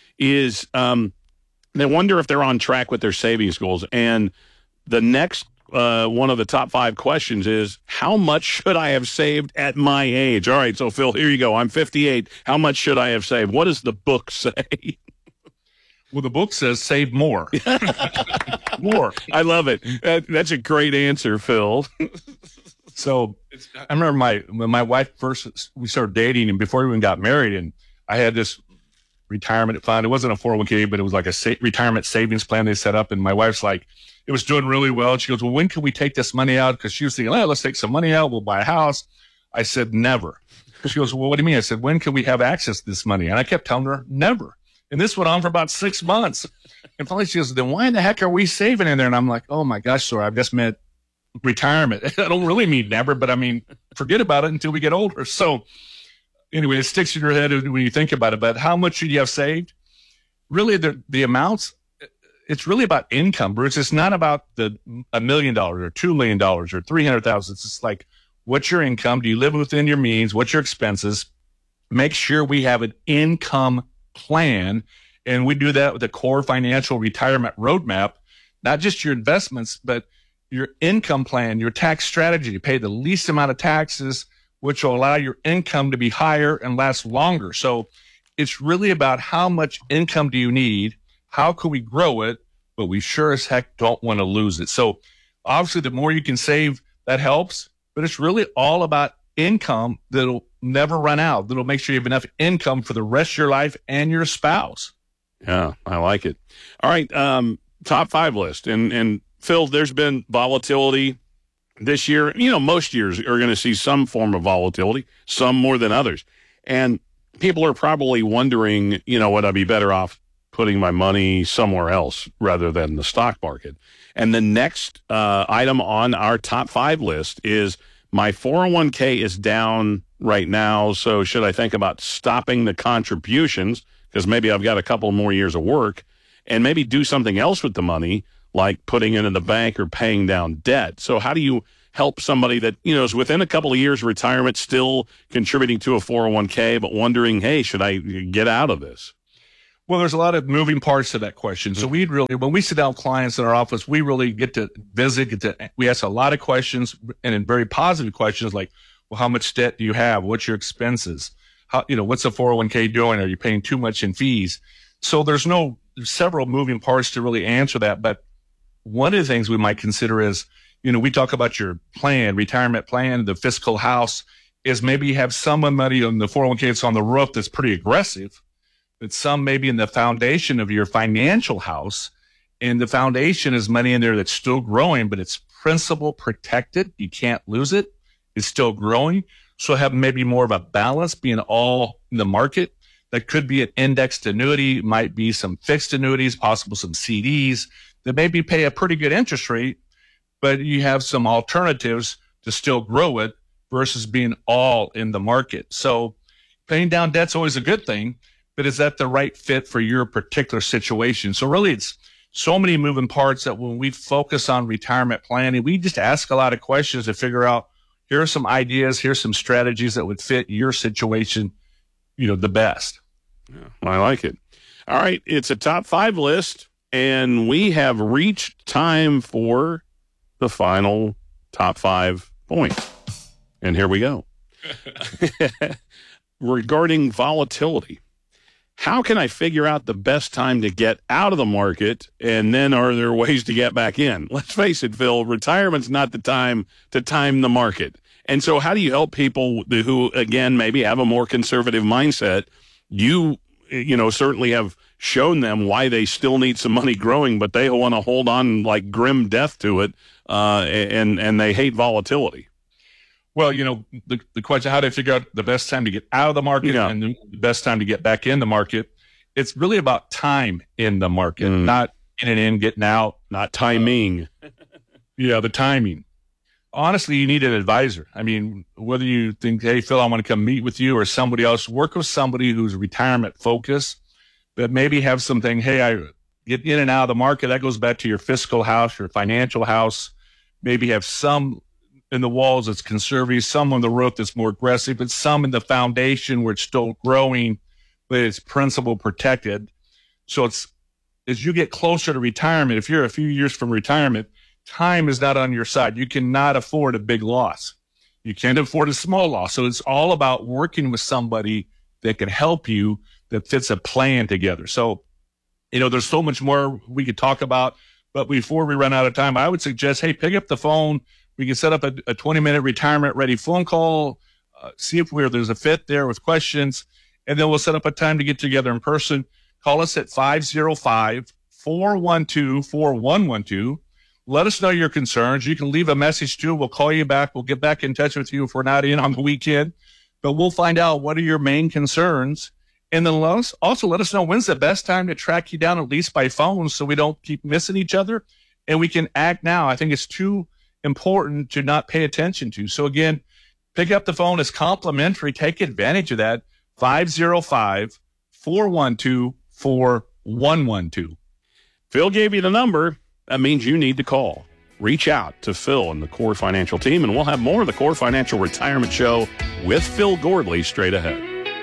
[SPEAKER 1] is um, they wonder if they're on track with their savings goals. And the next uh, one of the top five questions is, how much should I have saved at my age? All right, so, Phil, here you go. I'm fifty-eight. How much should I have saved? What does the book say?
[SPEAKER 15] Well, the book says save more. More.
[SPEAKER 1] I love it. That, that's a great answer, Phil.
[SPEAKER 15] So I remember my when my wife first, we started dating and before we even got married, and I had this retirement fund. It wasn't a four oh one k, but it was like a sa- retirement savings plan they set up. And my wife's like, it was doing really well. And she goes, well, when can we take this money out? Because she was thinking, oh, let's take some money out. We'll buy a house. I said, never. She goes, well, what do you mean? I said, when can we have access to this money? And I kept telling her, never. And this went on for about six months. And finally she goes, then why in the heck are we saving in there? And I'm like, oh my gosh, sorry, I've just meant retirement. I don't really mean never, but I mean, forget about it until we get older. So anyway, it sticks in your head when you think about it. But how much should you have saved? Really, the, the amounts, it's really about income, Bruce. It's not about the a million dollars or two million dollars or three hundred thousand. It's just like, what's your income? Do you live within your means? What's your expenses? Make sure we have an income plan. And we do that with the core financial retirement roadmap, not just your investments, but your income plan, your tax strategy to pay the least amount of taxes, which will allow your income to be higher and last longer. So it's really about how much income do you need? How can we grow it? But we sure as heck don't want to lose it. So obviously the more you can save, that helps, but it's really all about income that'll never run out. That'll make sure you have enough income for the rest of your life and your spouse.
[SPEAKER 1] Yeah, I like it. All right. Um, top five list. And, and Phil, there's been volatility this year, you know, most years are going to see some form of volatility, some more than others. And people are probably wondering, you know, would I be better off putting my money somewhere else rather than the stock market? And the next uh, item on our top five list is my four oh one k is down right now. So should I think about stopping the contributions? Because maybe I've got a couple more years of work, and maybe do something else with the money, like putting it in the bank or paying down debt. So how do you help somebody that, you know, is within a couple of years of retirement, still contributing to a four oh one k, but wondering, hey, should I get out of this?
[SPEAKER 15] Well, there's a lot of moving parts to that question. So we really, when we sit down with clients in our office, we really get to visit, get to, we ask a lot of questions, and in very positive questions like, well, how much debt do you have? What's your expenses? How, you know, what's the four oh one k doing? Are you paying too much in fees? So there's no, there's several moving parts to really answer that. But one of the things we might consider is, you know, we talk about your plan, retirement plan, the fiscal house, is maybe you have some money on the four oh one k that's on the roof that's pretty aggressive, but some maybe in the foundation of your financial house. And the foundation is money in there that's still growing, but it's principal protected. You can't lose it. It's still growing. So have maybe more of a balance, being all in the market. That could be an indexed annuity, might be some fixed annuities, possible some C Ds that maybe pay a pretty good interest rate, but you have some alternatives to still grow it versus being all in the market. So paying down debt's always a good thing, but is that the right fit for your particular situation? So really, it's so many moving parts that when we focus on retirement planning, we just ask a lot of questions to figure out, here are some ideas, here's some strategies that would fit your situation, you know, the best.
[SPEAKER 1] Yeah, I like it. All right, it's a top five list, and we have reached time for the final top five points. And here we go. Regarding volatility, how can I figure out the best time to get out of the market, and then are there ways to get back in? Let's face it, Phil, retirement's not the time to time the market. And so how do you help people who, again, maybe have a more conservative mindset? You, you know, certainly have shown them why they still need some money growing, but they want to hold on like grim death to it, uh, and, and they hate volatility.
[SPEAKER 15] Well, you know, the, the question, how do I figure out the best time to get out of the market yeah. and the best time to get back in the market? It's really about time in the market, mm. not in and in, getting out.
[SPEAKER 1] Not timing.
[SPEAKER 15] Uh, yeah, the timing. Honestly, you need an advisor. I mean, whether you think, hey, Phil, I want to come meet with you, or somebody else, work with somebody who's retirement focused, but maybe have something, hey, I get in and out of the market. That goes back to your fiscal house, your financial house. Maybe have some in the walls that's conservative, some on the roof that's more aggressive, but some in the foundation where it's still growing, but it's principal protected. So it's, as you get closer to retirement, if you're a few years from retirement, time is not on your side. You cannot afford a big loss. You can't afford a small loss. So it's all about working with somebody that can help you, that fits a plan together. So, you know, there's so much more we could talk about, but before we run out of time, I would suggest, hey, pick up the phone. We can set up a, a twenty minute retirement ready phone call, uh, see if we're, there's a fit there with questions, and then we'll set up a time to get together in person. Call us at five oh five, four one two, four one one two. Let us know your concerns. You can leave a message too. We'll call you back. We'll get back in touch with you if we're not in on the weekend, but we'll find out what are your main concerns. And then let us, also let us know when's the best time to track you down, at least by phone, so we don't keep missing each other and we can act now. I think it's too important to not pay attention to. So again, pick up the phone. It's complimentary. Take advantage of that. five oh five, four one two, four one one two.
[SPEAKER 1] Phil gave you the number. That means you need to call. Reach out to Phil and the Core Financial team, and we'll have more of the Core Financial Retirement Show with Phil Gordley straight ahead.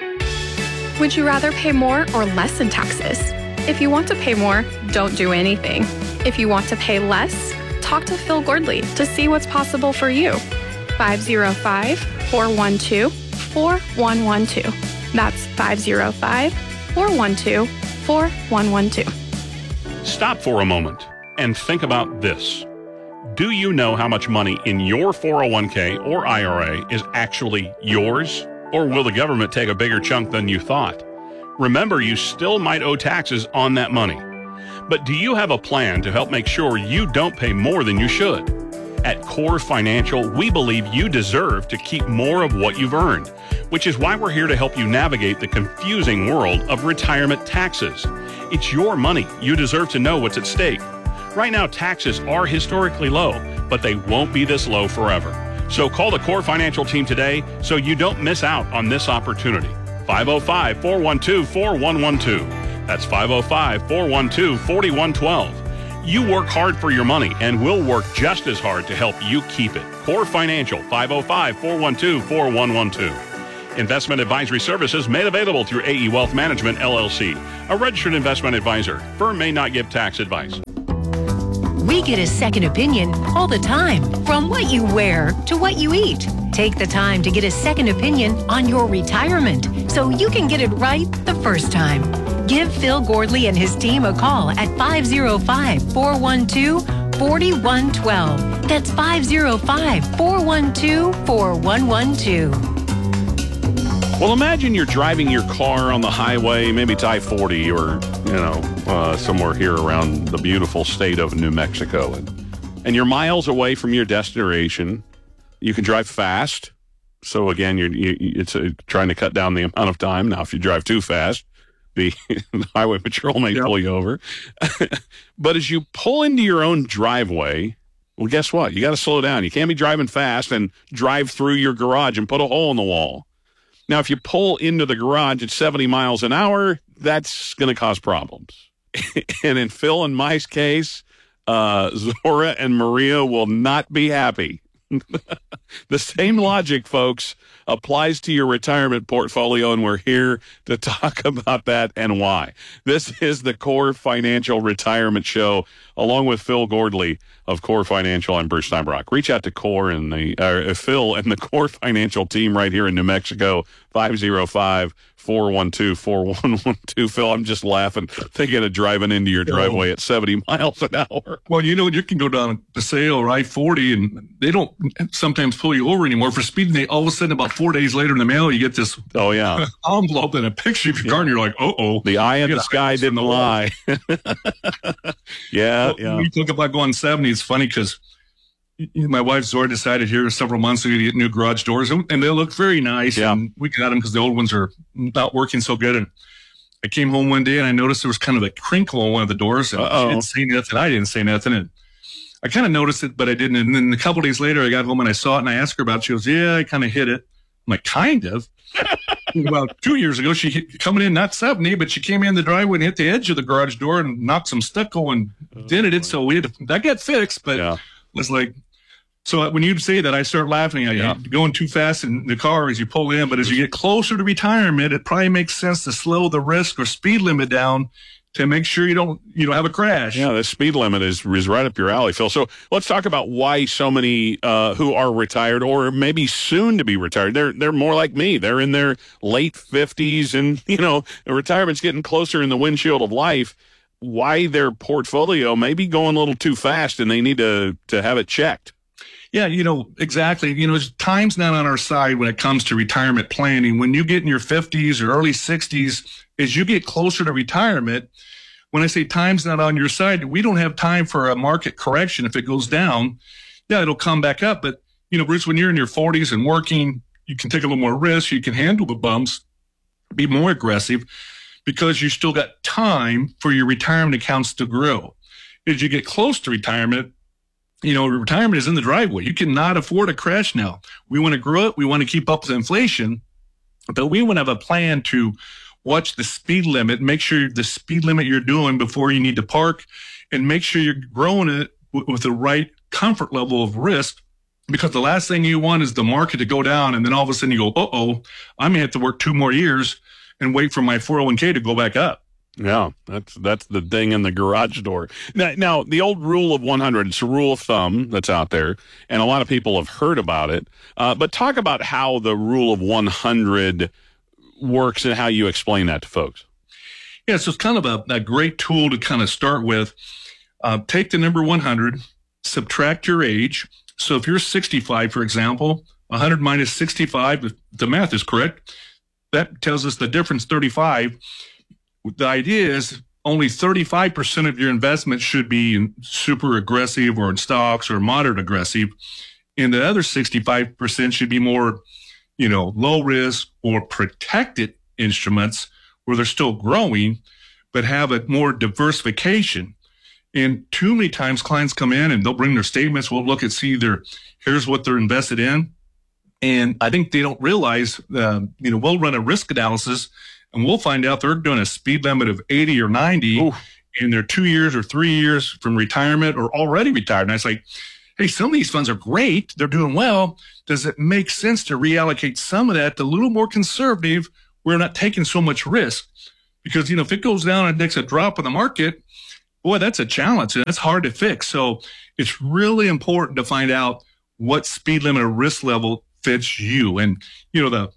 [SPEAKER 16] Would you rather pay more or less in taxes? If you want to pay more, don't do anything. If you want to pay less, talk to Phil Gordley to see what's possible for you. five oh five, four one two, four one one two. That's five oh five, four one two, four one one two.
[SPEAKER 1] Stop for a moment and think about this. Do you know how much money in your four oh one k or I R A is actually yours? Or will the government take a bigger chunk than you thought? Remember, you still might owe taxes on that money. But do you have a plan to help make sure you don't pay more than you should? At Core Financial, we believe you deserve to keep more of what you've earned, which is why we're here to help you navigate the confusing world of retirement taxes. It's your money. You deserve to know what's at stake. Right now, taxes are historically low, but they won't be this low forever. So call the Core Financial team today so you don't miss out on this opportunity. five oh five, four one two, four one one two. That's five oh five, four one two, four one one two. You work hard for your money, and we'll work just as hard to help you keep it. Core Financial, five oh five, four one two, four one one two. Investment advisory services made available through A E Wealth Management, L L C, a registered investment advisor. Firm may not give tax advice.
[SPEAKER 17] We get a second opinion all the time, from what you wear to what you eat. Take the time to get a second opinion on your retirement so you can get it right the first time. Give Phil Gordley and his team a call at five oh five, four one two, four one one two. That's five oh five, four one two, four one one two.
[SPEAKER 1] Well, imagine you're driving your car on the highway, maybe it's I forty or, you know, uh, somewhere here around the beautiful state of New Mexico. And, and you're miles away from your destination. You can drive fast. So, again, you're, you, it's uh, trying to cut down the amount of time. Now, if you drive too fast, the, the highway patrol may yep. pull you over. But as you pull into your own driveway, well, guess what? You got to slow down. You can't be driving fast and drive through your garage and put a hole in the wall. Now, if you pull into the garage at seventy miles an hour, that's going to cause problems. And in Phil and my case, uh, Zora and Maria will not be happy. The same logic, folks, applies to your retirement portfolio, and we're here to talk about that and why. This is the Core Financial Retirement Show, along with Phil Gordley of Core Financial. I'm Bruce Steinbrock. Reach out to Core and the uh, Phil and the Core Financial team right here in New Mexico, five oh five, four one two, four one one two. Phil, I'm just laughing, thinking of driving into your driveway at seventy miles an hour.
[SPEAKER 15] Well, you know, you can go down Paseo or I forty, and they don't sometimes pull you over anymore for speeding. They all of a sudden, about four days later in the mail, you get this
[SPEAKER 1] oh yeah
[SPEAKER 15] envelope and a picture of your car, and you're like, uh oh.
[SPEAKER 1] The eye in the sky didn't lie. yeah,
[SPEAKER 15] well,
[SPEAKER 1] yeah.
[SPEAKER 15] We talk about going seventy. It's funny because my wife Zora decided here several months ago to get new garage doors, and they look very nice.
[SPEAKER 1] Yeah.
[SPEAKER 15] And we got them because the old ones are not working so good. And I came home one day and I noticed there was kind of a crinkle on one of the doors. And
[SPEAKER 1] Uh-oh.
[SPEAKER 15] she didn't say nothing. I didn't say nothing. And I kind of noticed it, but I didn't. And then a couple of days later, I got home and I saw it and I asked her about it. She goes, yeah, I kind of hit it. I'm like, kind of? About two years ago, she hit, coming in, not seventy, but she came in the driveway and hit the edge of the garage door and knocked some stucco and dented it. So we had to, that got fixed, but
[SPEAKER 1] yeah.
[SPEAKER 15] it was like, so when you say that, I start laughing at you.
[SPEAKER 1] Yeah.
[SPEAKER 15] Going too fast in the car as you pull in, but as you get closer to retirement, it probably makes sense to slow the risk or speed limit down to make sure you don't, you know, have a crash.
[SPEAKER 1] Yeah, the speed limit is, is right up your alley, Phil. So let's talk about why so many uh, who are retired or maybe soon to be retired, they're they're more like me. They're in their late fifties, and, you know, retirement's getting closer in the windshield of life. Why their portfolio may be going a little too fast, and they need to to have it checked.
[SPEAKER 15] Yeah, you know, exactly. You know, time's not on our side when it comes to retirement planning. When you get in your fifties or early sixties, as you get closer to retirement, when I say time's not on your side, we don't have time for a market correction. If it goes down, yeah, it'll come back up. But, you know, Bruce, when you're in your forties and working, you can take a little more risk. You can handle the bumps, be more aggressive, because you still got time for your retirement accounts to grow. As you get close to retirement, you know, retirement is in the driveway. You cannot afford a crash now. We want to grow it. We want to keep up with inflation, but we want to have a plan to watch the speed limit, make sure the speed limit you're doing before you need to park, and make sure you're growing it w- with the right comfort level of risk, because the last thing you want is the market to go down and then all of a sudden you go, uh-oh, I may have to work two more years and wait for my four oh one k to go back up.
[SPEAKER 1] Yeah, that's that's the thing in the garage door. Now, now, the old rule of one hundred, it's a rule of thumb that's out there, and a lot of people have heard about it. Uh, but talk about how the rule of one hundred works and how you explain that to folks.
[SPEAKER 15] Yeah, so it's kind of a, a great tool to kind of start with. Uh, take the number one hundred, subtract your age. So if you're sixty-five, for example, one hundred minus sixty-five, if the math is correct, that tells us the difference, thirty-five. The idea is
[SPEAKER 9] only thirty-five percent of your investment should be in super aggressive or in stocks or moderate aggressive. And the other sixty-five percent should be more, you know, low risk or protected instruments where they're still growing, but have a more diversification. And too many times clients come in and they'll bring their statements. We'll look at, see their, here's what they're invested in. And I think they don't realize, uh, you know, we'll run a risk analysis and we'll find out they're doing a speed limit of eighty or ninety Ooh. And they're two years or three years from retirement or already retired. And I was like, hey, some of these funds are great. They're doing well. Does it make sense to reallocate some of that to a little more conservative? We're not taking so much risk because, you know, if it goes down and takes a drop in the market, boy, that's a challenge. That's hard to fix. So it's really important to find out what speed limit or risk level fits you. And, you know, the,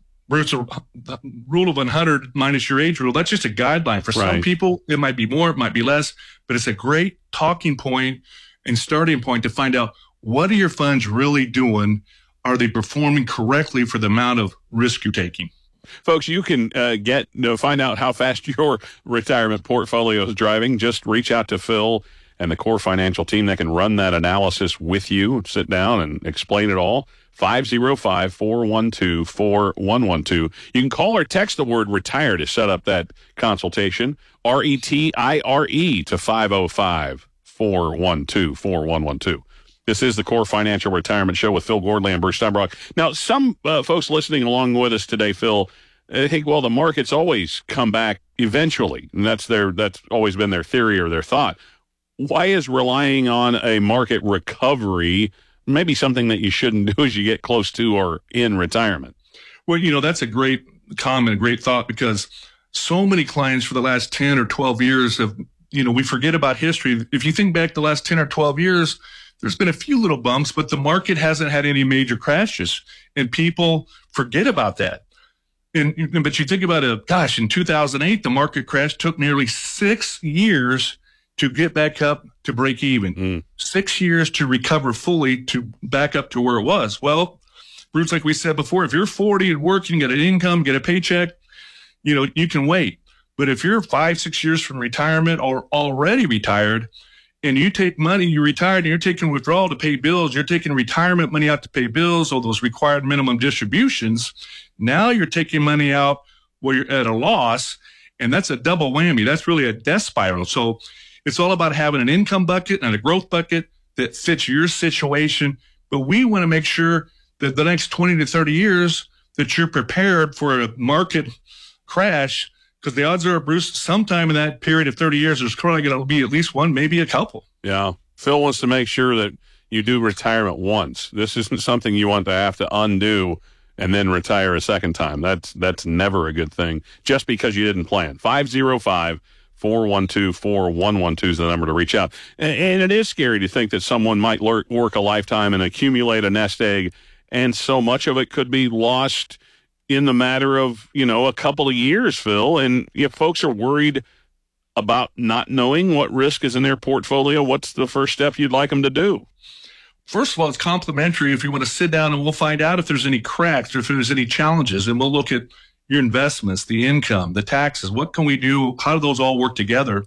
[SPEAKER 9] the rule of one hundred minus your age rule, that's just a guideline. For
[SPEAKER 1] Right.
[SPEAKER 9] some people, it might be more, it might be less, but it's a great talking point and starting point to find out what are your funds really doing? Are they performing correctly for the amount of risk you're taking?
[SPEAKER 1] Folks, you can uh, get you know, find out how fast your retirement portfolio is driving. Just reach out to Phil and the Core Financial team that can run that analysis with you. Sit down and explain it all. five oh five, four one two, four one one two. You can call or text the word retire to set up that consultation. R E T I R E to five oh five, four one two, four one one two. This is the Core Financial Retirement Show with Phil Gordley and Bruce Steinbrock. Now, some uh, folks listening along with us today, Phil, I think, well, the markets always come back eventually, and that's their that's always been their theory or their thought. Why is relying on a market recovery maybe something that you shouldn't do as you get close to or in retirement?
[SPEAKER 9] Well, you know, that's a great comment, a great thought, because so many clients for the last ten or twelve years have, you know, we forget about history. If you think back the last ten or twelve years, there's been a few little bumps, but the market hasn't had any major crashes, and people forget about that. And, but you think about it, gosh, in two thousand eight, the market crash took nearly six years to get back up to break even, mm. six years to recover fully to back up to where it was. Well, Bruce, like we said before, if you're forty and working, get an income, get a paycheck, you know, you can wait. But if you're five, six years from retirement or already retired, and you take money, you retired, and you're taking withdrawal to pay bills, you're taking retirement money out to pay bills, all those required minimum distributions, now you're taking money out where you're at a loss, and that's a double whammy. That's really a death spiral. So it's all about having an income bucket and a growth bucket that fits your situation. But we want to make sure that the next twenty to thirty years that you're prepared for a market crash, because the odds are, Bruce, sometime in that period of thirty years, there's probably going to be at least one, maybe a couple.
[SPEAKER 1] Yeah. Phil wants to make sure that you do retirement once. This isn't something you want to have to undo and then retire a second time. That's that's never a good thing, just because you didn't plan. five oh five, four one two, four one one two is the number to reach out. And, and it is scary to think that someone might lur- work a lifetime and accumulate a nest egg, and so much of it could be lost in the matter of, you know, a couple of years, Phil. And if folks are worried about not knowing what risk is in their portfolio, what's the first step you'd like them to do?
[SPEAKER 9] First of all, it's complimentary if you want to sit down and we'll find out if there's any cracks or if there's any challenges, and we'll look at your investments, the income, the taxes. What can we do? How do those all work together?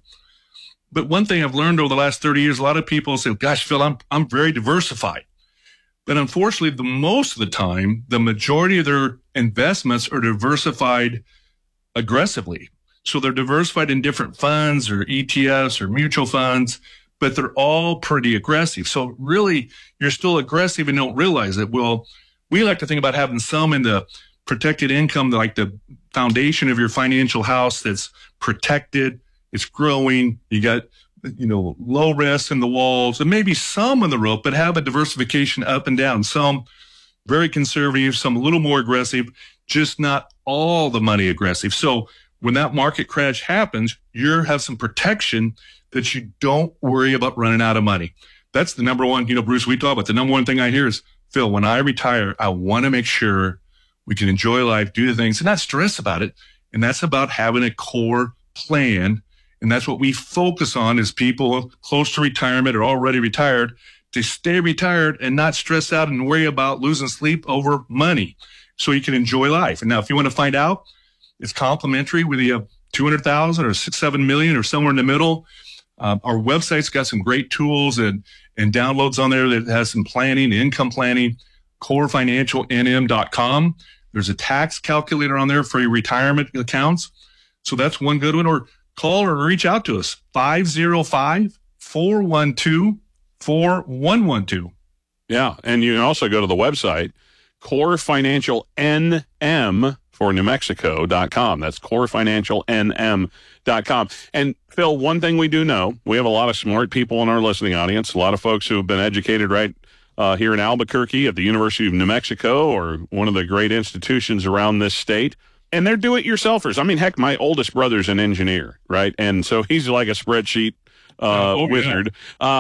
[SPEAKER 9] But one thing I've learned over the last thirty years, a lot of people say, gosh, Phil, I'm, I'm very diversified. But unfortunately, the most of the time, the majority of their investments are diversified aggressively. So they're diversified in different funds or E T Fs or mutual funds, but they're all pretty aggressive. So really, you're still aggressive and don't realize it. Well, we like to think about having some in the protected income, like the foundation of your financial house that's protected, it's growing, you got, you know, low risk in the walls, and maybe some in the rope, but have a diversification up and down. Some very conservative, some a little more aggressive, just not all the money aggressive. So when that market crash happens, you have some protection that you don't worry about running out of money. That's the number one, you know, Bruce, we talk about the number one thing I hear is, Phil, when I retire, I want to make sure we can enjoy life, do the things, and not stress about it. And that's about having a core plan. And that's what we focus on as people close to retirement or already retired, to stay retired and not stress out and worry about losing sleep over money so you can enjoy life. And now, if you want to find out, it's complimentary with the uh, two hundred thousand or six, seven million or somewhere in the middle. Um, our website's got some great tools and, and downloads on there that has some planning, income planning, core financial n m dot com. There's a tax calculator on there for your retirement accounts. So that's one good one. Or call or reach out to us, five oh five, four one two, four one one two.
[SPEAKER 1] Yeah, and you can also go to the website, core financial n m for New Mexico dot com. That's core financial n m dot com. And Phil, one thing we do know, we have a lot of smart people in our listening audience, a lot of folks who have been educated right uh, here in Albuquerque at the University of New Mexico or one of the great institutions around this state. And they're do-it-yourselfers. I mean, heck, my oldest brother's an engineer, right? And so he's like a spreadsheet uh,
[SPEAKER 9] oh, yeah.
[SPEAKER 1] wizard. Uh,